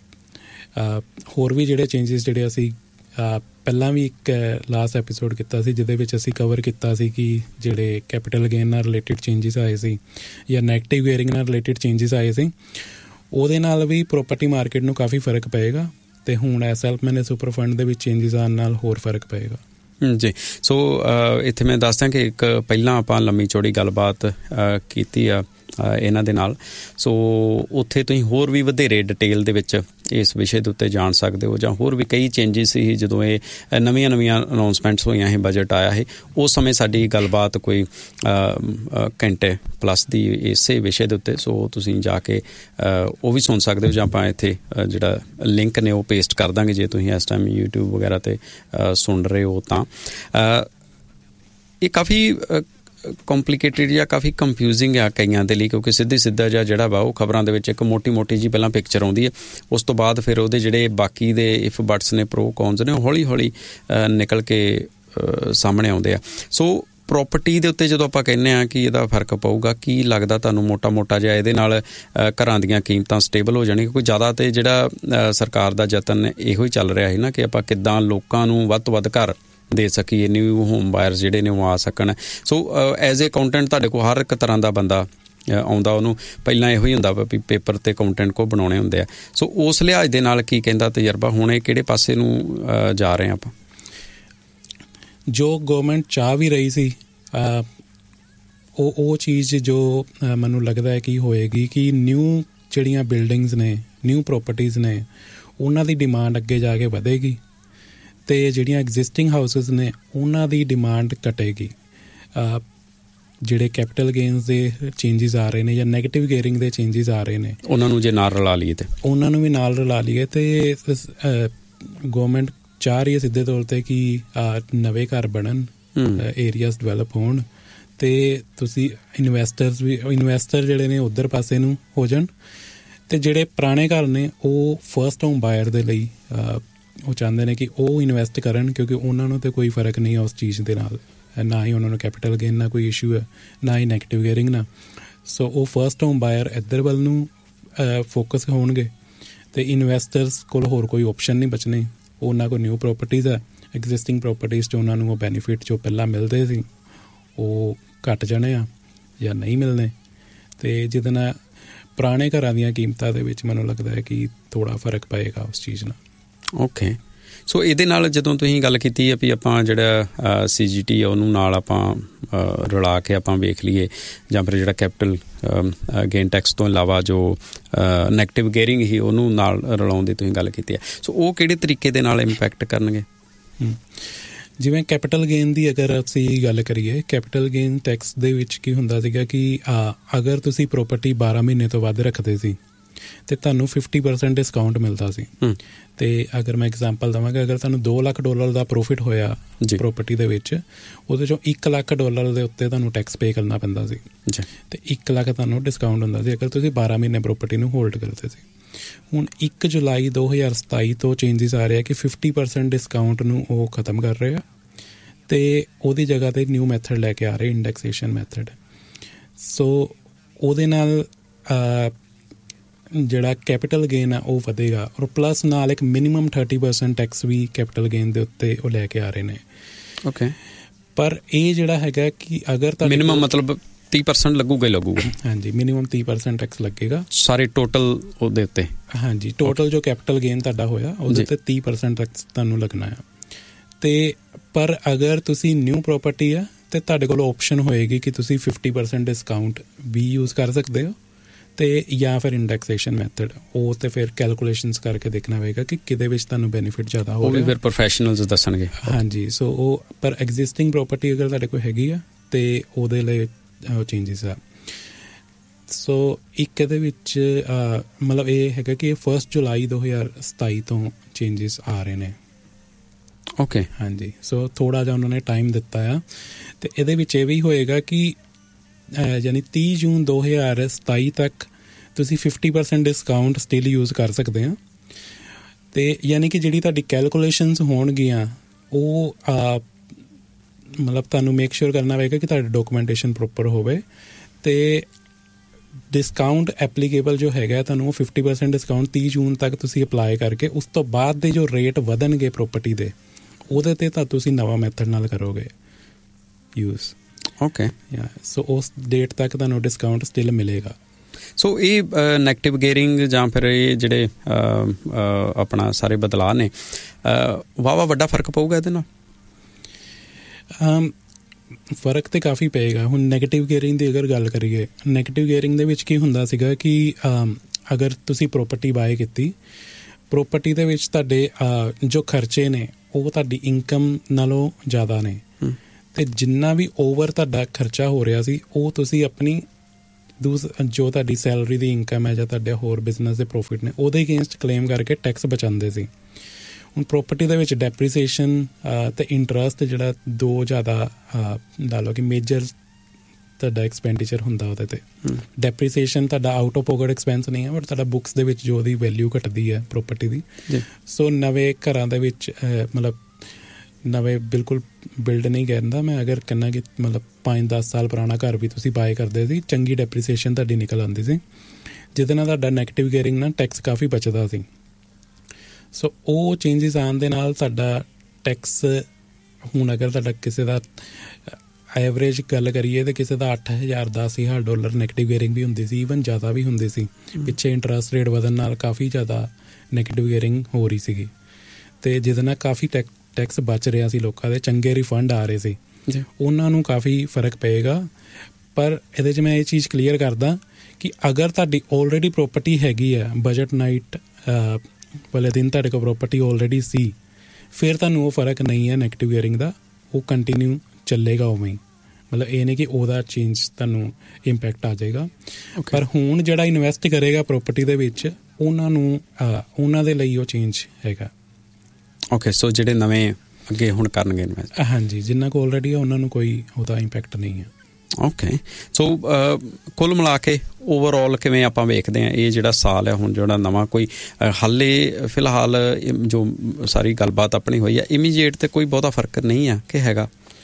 ਹੋਰ ਵੀ ਜਿਹੜੇ ਚੇਂਜਿਸ ਜਿਹੜੇ ਅਸੀਂ ਪਹਿਲਾਂ ਵੀ ਇੱਕ ਲਾਸਟ ਐਪੀਸੋਡ ਕੀਤਾ ਸੀ ਜਿਹਦੇ ਵਿੱਚ ਅਸੀਂ ਕਵਰ ਕੀਤਾ ਸੀ ਕਿ ਜਿਹੜੇ ਕੈਪੀਟਲ ਗੇਨ ਨਾਲ ਰਿਲੇਟਿਡ ਚੇਂਜਿਸ ਆਏ ਸੀ ਜਾਂ ਨੈਗੇਟਿਵ ਗੇਅਰਿੰਗ ਨਾਲ ਰਿਲੇਟਿਡ ਚੇਂਜਿਸ ਆਏ ਸੀ, ਉਹਦੇ ਨਾਲ ਵੀ ਪ੍ਰੋਪਰਟੀ ਮਾਰਕੀਟ ਨੂੰ ਕਾਫੀ ਫਰਕ ਪਏਗਾ। ਅਤੇ ਹੁਣ ਇਹ ਸੈਲਫ ਮੈਨੇਜ ਸੁਪਰ ਫੰਡ ਦੇ ਵਿੱਚ ਚੇਂਜਿਸ ਆਉਣ ਨਾਲ ਹੋਰ ਫਰਕ ਪਏਗਾ। ਜੀ, ਸੋ ਇੱਥੇ ਮੈਂ ਦੱਸਦਾ ਕਿ ਇੱਕ ਪਹਿਲਾਂ ਆਪਾਂ ਲੰਮੀ ਚੌੜੀ ਗੱਲਬਾਤ ਕੀਤੀ ਆ ਇਹਨਾਂ ਦੇ ਨਾਲ, ਸੋ ਉੱਥੇ ਤੁਸੀਂ ਹੋਰ ਵੀ ਵਧੇਰੇ ਡਿਟੇਲ ਦੇ ਵਿੱਚ ਇਸ ਵਿਸ਼ੇ ਦੇ ਉੱਤੇ ਜਾਣ ਸਕਦੇ ਹੋ, ਜਾਂ ਹੋਰ ਵੀ ਕਈ ਚੇਂਜਿਸ ਸੀ ਜਦੋਂ ਇਹ ਨਵੀਆਂ ਨਵੀਆਂ ਅਨਾਊਂਸਮੈਂਟਸ ਹੋਈਆਂ ਸੀ, ਬਜਟ ਆਇਆ ਸੀ, ਉਸ ਸਮੇਂ ਸਾਡੀ ਗੱਲਬਾਤ ਕੋਈ ਘੰਟੇ ਪਲੱਸ ਦੀ ਇਸੇ ਵਿਸ਼ੇ ਦੇ ਉੱਤੇ, ਸੋ ਤੁਸੀਂ ਜਾ ਕੇ ਉਹ ਵੀ ਸੁਣ ਸਕਦੇ ਹੋ, ਜਾਂ ਆਪਾਂ ਇੱਥੇ ਜਿਹੜਾ ਲਿੰਕ ਨੇ ਉਹ ਪੇਸਟ ਕਰ ਦਾਂਗੇ ਜੇ ਤੁਸੀਂ ਇਸ ਟਾਈਮ ਯੂਟਿਊਬ ਵਗੈਰਾ 'ਤੇ ਸੁਣ ਰਹੇ ਹੋ ਤਾਂ। ਇਹ ਕਾਫੀ ਕੰਪਲੀਕੇਟਿਡ ਜਾਂ ਕਾਫੀ ਕੰਫਿਊਜ਼ਿੰਗ ਆ ਕਈਆਂ ਦੇ ਲਈ, ਕਿਉਂਕਿ ਸਿੱਧੀ ਸਿੱਧਾ ਜਿਹਾ ਜਿਹੜਾ ਵਾ ਉਹ ਖਬਰਾਂ ਦੇ ਵਿੱਚ ਇੱਕ ਮੋਟੀ ਮੋਟੀ ਜੀ ਪਹਿਲਾਂ ਪਿਕਚਰ ਆਉਂਦੀ ਹੈ, ਉਸ ਤੋਂ ਬਾਅਦ ਫਿਰ ਉਹਦੇ ਜਿਹੜੇ ਬਾਕੀ ਦੇ ਇਫ ਬਟਸ ਨੇ, ਪ੍ਰੋ ਕੌਨਸ ਨੇ, ਉਹ ਹੌਲੀ ਹੌਲੀ ਨਿਕਲ ਕੇ ਸਾਹਮਣੇ ਆਉਂਦੇ ਆ। ਸੋ ਪ੍ਰੋਪਰਟੀ ਦੇ ਉੱਤੇ ਜਦੋਂ ਆਪਾਂ ਕਹਿੰਦੇ ਹਾਂ ਕਿ ਇਹਦਾ ਫਰਕ ਪਊਗਾ, ਕੀ ਲੱਗਦਾ ਤੁਹਾਨੂੰ ਮੋਟਾ ਮੋਟਾ ਜਿਹਾ ਇਹਦੇ ਨਾਲ ਘਰਾਂ ਦੀਆਂ ਕੀਮਤਾਂ ਸਟੇਬਲ ਹੋ ਜਾਣਗੀਆਂ? ਕੋਈ ਜ਼ਿਆਦਾ ਤੇ ਜਿਹੜਾ ਸਰਕਾਰ ਦਾ ਯਤਨ ਇਹੋ ਹੀ ਚੱਲ ਰਿਹਾ ਹੈ ਨਾ ਕਿ ਆਪਾਂ ਕਿੱਦਾਂ ਲੋਕਾਂ ਨੂੰ ਵੱਧ ਤੋਂ ਵੱਧ ਘਰ ਦੇ ਸਕੀਏ, ਨਿਊ ਹੋਮ ਬਾਇਰਸ ਜਿਹੜੇ ਨੇ ਉਹ ਆ ਸਕਣ। ਸੋ ਐਜ਼ ਏ ਅਕਾਊਂਟੈਂਟ ਤੁਹਾਡੇ ਕੋਲ ਹਰ ਇੱਕ ਤਰ੍ਹਾਂ ਦਾ ਬੰਦਾ ਆਉਂਦਾ, ਉਹਨੂੰ ਪਹਿਲਾਂ ਇਹੋ ਹੀ ਹੁੰਦਾ ਵਾ ਵੀ ਪੇਪਰ ਤੇ ਅਕਾਊਂਟੈਂਟ ਕੋਲ ਬਣਾਉਣੇ ਹੁੰਦੇ ਆ। ਸੋ ਉਸ ਲਿਹਾਜ਼ ਦੇ ਨਾਲ ਕੀ ਕਹਿੰਦਾ ਤਜਰਬਾ, ਹੁਣ ਇਹ ਕਿਹੜੇ ਪਾਸੇ ਨੂੰ ਜਾ ਰਹੇ ਆਪਾਂ? ਜੋ ਗਵਰਨਮੈਂਟ ਚਾਹ ਵੀ ਰਹੀ ਸੀ ਉਹ ਉਹ ਚੀਜ਼ ਜੋ ਮੈਨੂੰ ਲੱਗਦਾ ਹੈ ਕਿ ਹੋਏਗੀ ਕਿ ਨਿਊ ਜਿਹੜੀਆਂ ਬਿਲਡਿੰਗਸ ਨੇ, ਨਿਊ ਪ੍ਰੋਪਰਟੀਜ਼ ਨੇ, ਉਹਨਾਂ ਦੀ ਡਿਮਾਂਡ ਅੱਗੇ ਜਾ ਕੇ ਵਧੇਗੀ ਅਤੇ ਜਿਹੜੀਆਂ ਐਗਜ਼ਿਸਟਿੰਗ ਹਾਊਸਿਸ ਨੇ ਉਹਨਾਂ ਦੀ ਡਿਮਾਂਡ ਘਟੇਗੀ। ਜਿਹੜੇ ਕੈਪੀਟਲ ਗੇਨਸ ਦੇ ਚੇਂਜਿਸ ਆ ਰਹੇ ਨੇ ਜਾਂ ਨੈਗੇਟਿਵ ਗੇਅਰਿੰਗ ਦੇ ਚੇਂਜਿਸ ਆ ਰਹੇ ਨੇ, ਉਹਨਾਂ ਨੂੰ ਜੇ ਨਾਲ ਰਲਾ ਲਈਏ ਤੇ ਉਹਨਾਂ ਨੂੰ ਵੀ ਨਾਲ ਰਲਾ ਲਈਏ ਅਤੇ ਗੌਰਮੈਂਟ ਚਾਹ ਰਹੀ ਹੈ ਸਿੱਧੇ ਤੌਰ 'ਤੇ ਕਿ ਨਵੇਂ ਘਰ ਬਣਨ, ਏਰੀਆਜ਼ ਡਿਵੈਲਪ ਹੋਣ ਅਤੇ ਤੁਸੀਂ ਇਨਵੈਸਟਰਸ ਵੀ ਇਨਵੈਸਟਰ ਜਿਹੜੇ ਨੇ ਉੱਧਰ ਪਾਸੇ ਨੂੰ ਹੋ ਜਾਣ, ਅਤੇ ਜਿਹੜੇ ਪੁਰਾਣੇ ਘਰ ਨੇ ਉਹ ਫਸਟ ਹੋਮ ਬਾਇਰ ਦੇ ਲਈ ਉਹ ਚਾਹੁੰਦੇ ਨੇ ਕਿ ਉਹ ਇਨਵੈਸਟ ਕਰਨ, ਕਿਉਂਕਿ ਉਹਨਾਂ ਨੂੰ ਤਾਂ ਕੋਈ ਫਰਕ ਨਹੀਂ ਹੈ ਉਸ ਚੀਜ਼ ਦੇ ਨਾਲ, ਨਾ ਹੀ ਉਹਨਾਂ ਨੂੰ ਕੈਪੀਟਲ ਗੇਨ ਨਾਲ ਕੋਈ ਇਸ਼ੂ ਹੈ, ਨਾ ਹੀ ਨੈਗੇਟਿਵ ਗੇਅਰਿੰਗ ਨਾਲ। ਸੋ ਉਹ ਫਸਟ ਹੋਮ ਬਾਇਰ ਇੱਧਰ ਵੱਲ ਨੂੰ ਫੋਕਸ ਹੋਣਗੇ ਅਤੇ ਇਨਵੈਸਟਰਸ ਕੋਲ ਹੋਰ ਕੋਈ ਓਪਸ਼ਨ ਨਹੀਂ ਬਚਣੇ। ਉਹਨਾਂ ਕੋਲ ਨਿਊ ਪ੍ਰੋਪਰਟੀਜ਼ ਹੈ, ਐਗਜ਼ਿਸਟਿੰਗ ਪ੍ਰੋਪਰਟੀਜ਼ 'ਚ ਉਹਨਾਂ ਨੂੰ ਉਹ ਬੈਨੀਫਿਟ ਜੋ ਪਹਿਲਾਂ ਮਿਲਦੇ ਸੀ ਉਹ ਘੱਟ ਜਾਣੇ ਆ ਜਾਂ ਨਹੀਂ ਮਿਲਣੇ, ਅਤੇ ਜਿਹਦੇ ਨਾਲ ਪੁਰਾਣੇ ਘਰਾਂ ਦੀਆਂ ਕੀਮਤਾਂ ਦੇ ਵਿੱਚ ਮੈਨੂੰ ਲੱਗਦਾ ਹੈ ਕਿ ਥੋੜ੍ਹਾ ਫਰਕ ਪਏਗਾ ਉਸ ਚੀਜ਼ ਨਾਲ। ਓਕੇ, ਸੋ ਇਹਦੇ ਨਾਲ ਜਦੋਂ ਤੁਸੀਂ ਗੱਲ ਕੀਤੀ ਹੈ ਵੀ ਆਪਾਂ ਜਿਹੜਾ ਸੀ ਜੀ ਟੀ ਉਹਨੂੰ ਨਾਲ ਆਪਾਂ ਰਲਾ ਕੇ ਆਪਾਂ ਵੇਖ ਲਈਏ, ਜਾਂ ਫਿਰ ਜਿਹੜਾ ਕੈਪੀਟਲ ਗੇਨ ਟੈਕਸ ਤੋਂ ਇਲਾਵਾ ਜੋ ਨੈਗੇਟਿਵ ਗੇਅਰਿੰਗ ਹੀ ਉਹਨੂੰ ਨਾਲ ਰਲਾਉਣ ਦੀ ਤੁਸੀਂ ਗੱਲ ਕੀਤੀ ਹੈ, ਸੋ ਉਹ ਕਿਹੜੇ ਤਰੀਕੇ ਦੇ ਨਾਲ ਇੰਪੈਕਟ ਕਰਨਗੇ? ਜਿਵੇਂ ਕੈਪੀਟਲ ਗੇਨ ਦੀ ਅਗਰ ਅਸੀਂ ਗੱਲ ਕਰੀਏ, ਕੈਪੀਟਲ ਗੇਨ ਟੈਕਸ ਦੇ ਵਿੱਚ ਕੀ ਹੁੰਦਾ ਸੀਗਾ ਕਿ ਅਗਰ ਤੁਸੀਂ ਪ੍ਰੋਪਰਟੀ ਬਾਰਾਂ ਮਹੀਨੇ ਤੋਂ ਵੱਧ ਰੱਖਦੇ ਸੀ ਅਤੇ ਤੁਹਾਨੂੰ ਫਿਫਟੀ ਪਰਸੈਂਟ ਡਿਸਕਾਊਂਟ ਮਿਲਦਾ ਸੀ। ਅਤੇ ਅਗਰ ਮੈਂ ਐਗਜ਼ਾਮਪਲ ਦੇਵਾਂਗਾ, ਅਗਰ ਤੁਹਾਨੂੰ ਦੋ ਲੱਖ ਡਾਲਰ ਦਾ ਪ੍ਰੋਫਿਟ ਹੋਇਆ ਪ੍ਰੋਪਰਟੀ ਦੇ ਵਿੱਚ, ਉਹਦੇ 'ਚੋਂ ਇੱਕ ਲੱਖ ਡਾਲਰ ਦੇ ਉੱਤੇ ਤੁਹਾਨੂੰ ਟੈਕਸ ਪੇ ਕਰਨਾ ਪੈਂਦਾ ਸੀ, ਅਤੇ ਇੱਕ ਲੱਖ ਤੁਹਾਨੂੰ ਡਿਸਕਾਊਂਟ ਹੁੰਦਾ ਸੀ ਅਗਰ ਤੁਸੀਂ ਬਾਰਾਂ ਮਹੀਨੇ ਪ੍ਰੋਪਰਟੀ ਨੂੰ ਹੋਲਡ ਕਰਦੇ ਸੀ। ਹੁਣ ਇੱਕ ਜੁਲਾਈ ਦੋ ਹਜ਼ਾਰ ਸਤਾਈ ਤੋਂ ਚੇਂਜਿਸ ਆ ਰਿਹਾ ਕਿ ਫਿਫਟੀ ਪਰਸੈਂਟ ਡਿਸਕਾਊਂਟ ਨੂੰ ਉਹ ਖ਼ਤਮ ਕਰ ਰਹੇ ਆ ਅਤੇ ਉਹਦੀ ਜਗ੍ਹਾ 'ਤੇ ਨਿਊ ਮੈਥਡ ਲੈ ਕੇ ਆ ਰਹੇ ਇੰਡੈਕਸੇਸ਼ਨ ਮੈਥਡ। ਸੋ ਉਹਦੇ ਨਾਲ ਜਿਹੜਾ ਕੈਪੀਟਲ ਗੇਨ ਆ ਉਹ ਵਧੇਗਾ, ਔਰ ਪਲੱਸ ਨਾਲ ਇੱਕ ਮਿਨੀਮਮ ਥਰਟੀ ਪਰਸੈਂਟ ਟੈਕਸ ਵੀ ਕੈਪੀਟਲ ਗੇਨ ਦੇ ਉੱਤੇ ਉਹ ਲੈ ਕੇ ਆ ਰਹੇ ਨੇ। ਓਕੇ, ਪਰ ਇਹ ਜਿਹੜਾ ਹੈਗਾ ਕਿ ਅਗਰ ਤਾਂ ਮਿਨੀਮਮ ਮਤਲਬ ਤੀਹ ਪਰਸੈਂਟ ਲੱਗੂਗਾ ਹੀ ਲੱਗੂਗਾ। ਹਾਂਜੀ, ਮਿਨੀਮਮ ਤੀਹ ਪਰਸੈਂਟ ਟੈਕਸ ਲੱਗੇਗਾ ਸਾਰੇ ਟੋਟਲ ਉਹਦੇ ਉੱਤੇ। ਹਾਂਜੀ, ਟੋਟਲ ਜੋ ਕੈਪੀਟਲ ਗੇਨ ਤੁਹਾਡਾ ਹੋਇਆ ਉਹਦੇ ਉੱਤੇ ਤੀਹ ਪਰਸੈਂਟ ਟੈਕਸ ਤੁਹਾਨੂੰ ਲੱਗਣਾ ਆ। ਅਤੇ ਪਰ ਅਗਰ ਤੁਸੀਂ ਨਿਊ ਪ੍ਰੋਪਰਟੀ ਆ ਅਤੇ ਤੁਹਾਡੇ ਕੋਲ ਓਪਸ਼ਨ ਹੋਏਗੀ ਕਿ ਤੁਸੀਂ ਫਿਫਟੀ ਪਰਸੈਂਟ ਡਿਸਕਾਊਂਟ ਵੀ ਯੂਜ਼ ਕਰ ਸਕਦੇ ਹੋ, ਅਤੇ ਜਾਂ ਫਿਰ ਇੰਡੈਕਸੇਸ਼ਨ ਮੈਥਡ। ਉਹ ਤਾਂ ਫਿਰ ਕੈਲਕੂਲੇਸ਼ਨਸ ਕਰਕੇ ਦੇਖਣਾ ਪਵੇਗਾ ਕਿ ਕਿਹਦੇ ਵਿੱਚ ਤੁਹਾਨੂੰ ਬੈਨੀਫਿਟ ਜ਼ਿਆਦਾ ਹੋਵੇਗਾ। ਉਹ ਵੀ ਫਿਰ ਪ੍ਰੋਫੈਸ਼ਨਲਸ ਦੱਸਣਗੇ। ਹਾਂਜੀ, ਸੋ ਉਹ ਪਰ ਐਗਜ਼ਿਸਟਿੰਗ ਪ੍ਰੋਪਰਟੀ ਅਗਰ ਤੁਹਾਡੇ ਕੋਲ ਹੈਗੀ ਆ ਅਤੇ ਉਹਦੇ ਲਈ ਚੇਂਜਿਸ ਆ। ਸੋ ਇੱਕ ਇਹਦੇ ਵਿੱਚ ਮਤਲਬ ਇਹ ਹੈਗਾ ਕਿ ਫਸਟ ਜੁਲਾਈ ਦੋ ਹਜ਼ਾਰ ਸਤਾਈ ਤੋਂ ਚੇਂਜਿਸ ਆ ਰਹੇ ਨੇ। ਓਕੇ, ਹਾਂਜੀ, ਸੋ ਥੋੜ੍ਹਾ ਜਿਹਾ ਉਹਨਾਂ ਨੇ ਟਾਈਮ ਦਿੱਤਾ ਆ। ਅਤੇ ਇਹਦੇ ਵਿੱਚ ਇਹ ਵੀ ਹੋਏਗਾ ਕਿ ਯਾਨੀ ਤੀਹ ਜੂਨ ਦੋ ਹਜ਼ਾਰ ਸਤਾਈ ਤੱਕ ਤੁਸੀਂ fifty percent discount still use ਕਰ ਸਕਦੇ ਆ। ਅਤੇ ਯਾਨੀ ਕਿ ਜਿਹੜੀ ਤੁਹਾਡੀ ਕੈਲਕੂਲੇਸ਼ਨਸ ਹੋਣਗੀਆਂ ਉਹ ਮਤਲਬ ਤੁਹਾਨੂੰ ਮੇਕ ਸ਼ੋਰ ਕਰਨਾ ਪਵੇਗਾ ਕਿ ਤੁਹਾਡੀ ਡਾਕੂਮੈਂਟੇਸ਼ਨ ਪ੍ਰੋਪਰ ਹੋਵੇ, ਅਤੇ ਡਿਸਕਾਊਂਟ ਐਪਲੀਕੇਬਲ ਜੋ ਹੈਗਾ ਤੁਹਾਨੂੰ ਉਹ ਫਿਫਟੀ ਪਰਸੈਂਟ ਡਿਸਕਾਊਂਟ ਤੀਹ ਜੂਨ ਤੱਕ ਤੁਸੀਂ ਅਪਲਾਈ ਕਰਕੇ ਉਸ ਤੋਂ ਬਾਅਦ ਦੇ ਜੋ ਰੇਟ ਵਧਣਗੇ ਪ੍ਰੋਪਰਟੀ ਦੇ ਉਹਦੇ 'ਤੇ ਤਾਂ ਤੁਸੀਂ ਨਵਾਂ ਮੈਥਡ ਨਾਲ ਕਰੋਗੇ ਯੂਜ਼। ਓਕੇ, ਯਾ ਸੋ ਉਸ ਡੇਟ ਤੱਕ ਤੁਹਾਨੂੰ ਡਿਸਕਾਊਂਟ ਸਟਿਲ ਮਿਲੇਗਾ। ਸੋ ਇਹ ਨੈਗੇਟਿਵ ਗੇਅਰਿੰਗ ਜਾਂ ਫਿਰ ਇਹ ਜਿਹੜੇ ਆਪਣਾ ਸਾਰੇ ਬਦਲਾਅ ਨੇ ਵਾਹਵਾ ਵੱਡਾ ਫਰਕ ਪਊਗਾ ਇਹਦੇ ਨਾਲ? ਫਰਕ ਤਾਂ ਕਾਫੀ ਪਏਗਾ। ਹੁਣ ਨੈਗੇਟਿਵ ਗੇਅਰਿੰਗ ਦੀ ਅਗਰ ਗੱਲ ਕਰੀਏ, ਨੈਗੇਟਿਵ ਗੇਅਰਿੰਗ ਦੇ ਵਿੱਚ ਕੀ ਹੁੰਦਾ ਸੀਗਾ ਕਿ ਅਗਰ ਤੁਸੀਂ ਪ੍ਰੋਪਰਟੀ ਬਾਏ ਕੀਤੀ, ਪ੍ਰੋਪਰਟੀ ਦੇ ਵਿੱਚ ਤੁਹਾਡੇ ਜੋ ਖਰਚੇ ਨੇ ਉਹ ਤੁਹਾਡੀ ਇਨਕਮ ਨਾਲੋਂ ਜ਼ਿਆਦਾ ਨੇ, ਅਤੇ ਜਿੰਨਾ ਵੀ ਓਵਰ ਤੁਹਾਡਾ ਖਰਚਾ ਹੋ ਰਿਹਾ ਸੀ ਉਹ ਤੁਸੀਂ ਆਪਣੀ ਦੂਸ ਜੋ ਤੁਹਾਡੀ ਸੈਲਰੀ ਦੀ ਇਨਕਮ ਹੈ ਜਾਂ ਤੁਹਾਡੇ ਹੋਰ ਬਿਜ਼ਨਸ ਦੇ ਪ੍ਰੋਫਿਟ ਨੇ ਉਹਦੇ ਅਗੇਂਸਟ ਕਲੇਮ ਕਰਕੇ ਟੈਕਸ ਬਚਾਉਂਦੇ ਸੀ। ਹੁਣ ਪ੍ਰੋਪਰਟੀ ਦੇ ਵਿੱਚ ਡੈਪਰੀਸੀਏਸ਼ਨ ਅਤੇ ਇੰਟਰਸਟ ਜਿਹੜਾ ਦੋ ਜ਼ਿਆਦਾ ਲਾ ਲਓ ਕਿ ਮੇਜਰ ਤੁਹਾਡਾ ਐਕਸਪੈਂਡੀਚਰ ਹੁੰਦਾ ਉਹਦੇ 'ਤੇ। ਡੈਪਰੀਸੀਏਸ਼ਨ ਤੁਹਾਡਾ ਆਊਟ ਆਫ ਪੋਕਟ ਐਕਸਪੈਂਸ ਨਹੀਂ ਹੈ, ਬਟ ਤੁਹਾਡਾ ਬੁੱਕਸ ਦੇ ਵਿੱਚ ਜੋ ਉਹਦੀ ਵੈਲਿਊ ਘਟਦੀ ਹੈ ਪ੍ਰੋਪਰਟੀ ਦੀ। ਸੋ ਨਵੇਂ ਘਰਾਂ ਦੇ ਵਿੱਚ ਮਤਲਬ ਨਵੇਂ ਬਿਲਕੁਲ ਬਿਲਡ ਨਹੀਂ ਕਹਿੰਦਾ ਮੈਂ, ਅਗਰ ਕਹਿੰਦਾ ਕਿ ਮਤਲਬ ਪੰਜ ਦਸ ਸਾਲ ਪੁਰਾਣਾ ਘਰ ਵੀ ਤੁਸੀਂ ਬਾਏ ਕਰਦੇ ਸੀ, ਚੰਗੀ ਡੈਪਰੀਸੀਏਸ਼ਨ ਤੁਹਾਡੀ ਨਿਕਲ ਆਉਂਦੀ ਸੀ, ਜਿਹਦੇ ਨਾਲ ਤੁਹਾਡਾ ਨੈਗੇਟਿਵ ਗੇਅਰਿੰਗ ਨਾਲ ਟੈਕਸ ਕਾਫੀ ਬਚਦਾ ਸੀ। ਸੋ ਉਹ ਚੇਂਜਿਸ ਆਉਣ ਦੇ ਨਾਲ ਸਾਡਾ ਟੈਕਸ ਹੁਣ ਅਗਰ ਤੁਹਾਡਾ ਕਿਸੇ ਦਾ ਐਵਰੇਜ ਗੱਲ ਕਰੀਏ ਤਾਂ ਕਿਸੇ ਦਾ ਅੱਠ ਹਜ਼ਾਰ ਦਸ ਹਜ਼ਾਰ ਡਾਲਰ ਨੈਗੇਟਿਵ ਗੇਅਰਿੰਗ ਵੀ ਹੁੰਦੀ ਸੀ, ਈਵਨ ਜ਼ਿਆਦਾ ਵੀ ਹੁੰਦੀ ਸੀ। ਪਿੱਛੇ ਇੰਟਰਸਟ ਰੇਟ ਵਧਣ ਨਾਲ ਕਾਫੀ ਜ਼ਿਆਦਾ ਨੈਗੇਟਿਵ ਗੇਅਰਿੰਗ ਹੋ ਰਹੀ ਸੀਗੀ, ਅਤੇ ਜਿਹਦੇ ਨਾਲ ਕਾਫੀ ਟੈਕ ਟੈਕਸ ਬਚ ਰਿਹਾ ਸੀ, ਲੋਕਾਂ ਦੇ ਚੰਗੇ ਰਿਫੰਡ ਆ ਰਹੇ ਸੀ, ਉਹਨਾਂ ਨੂੰ ਕਾਫੀ ਫਰਕ ਪਏਗਾ। ਪਰ ਇਹਦੇ 'ਚ ਮੈਂ ਇਹ ਚੀਜ਼ ਕਲੀਅਰ ਕਰਦਾ ਕਿ ਅਗਰ ਤੁਹਾਡੀ ਆਲਰੇਡੀ ਪ੍ਰੋਪਰਟੀ ਹੈਗੀ ਆ, ਬਜਟ ਨਾਈਟ ਵਾਲੇ ਦਿਨ ਤੁਹਾਡੇ ਕੋਲ ਪ੍ਰੋਪਰਟੀ ਆਲਰੇਡੀ ਸੀ, ਫਿਰ ਤੁਹਾਨੂੰ ਉਹ ਫਰਕ ਨਹੀਂ ਹੈ ਨੈਗੇਟਿਵ ਗੇਅਰਿੰਗ ਦਾ, ਉਹ ਕੰਟੀਨਿਊ ਚੱਲੇਗਾ ਉਵੇਂ ਹੀ। ਮਤਲਬ ਇਹ ਨਹੀਂ ਕਿ ਉਹਦਾ ਚੇਂਜ ਤੁਹਾਨੂੰ ਇੰਪੈਕਟ ਆ ਜਾਏਗਾ। ਪਰ ਹੁਣ ਜਿਹੜਾ ਇਨਵੈਸਟ ਕਰੇਗਾ ਪ੍ਰੋਪਰਟੀ ਦੇ ਵਿੱਚ ਉਹਨਾਂ ਨੂੰ ਉਹਨਾਂ ਦੇ ਲਈ ਉਹ ਚੇਂਜ ਹੈਗਾ। ਓਕੇ, ਸੋ ਜਿਹੜੇ ਨਵੇਂ ਅੱਗੇ ਹੁਣ ਕਰਨਗੇ ਇਨਵੈਸਟ, ਹਾਂਜੀ, ਜਿੰਨਾ ਕੋਲ ਆਲਰੇਡੀ ਆ ਉਹਨਾਂ ਨੂੰ ਕੋਈ ਉਹਦਾ ਇੰਪੈਕਟ ਨਹੀਂ ਹੈ। ਓਕੇ, ਸੋ ਕੁੱਲ ਮਿਲਾ ਕੇ ਓਵਰਆਲ ਕਿਵੇਂ ਆਪਾਂ ਵੇਖਦੇ ਹਾਂ ਇਹ ਜਿਹੜਾ ਸਾਲ ਹੈ ਹੁਣ ਜਿਹੜਾ ਨਵਾਂ, ਕੋਈ ਹਾਲੇ ਫਿਲਹਾਲ ਜੋ ਸਾਰੀ ਗੱਲਬਾਤ ਆਪਣੀ ਹੋਈ ਹੈ ਇਮੀਡੀਏਟ ਤੇ ਕੋਈ ਬਹੁਤਾ ਫਰਕ ਨਹੀਂ ਆ ਕਿ ਹੈਗਾ?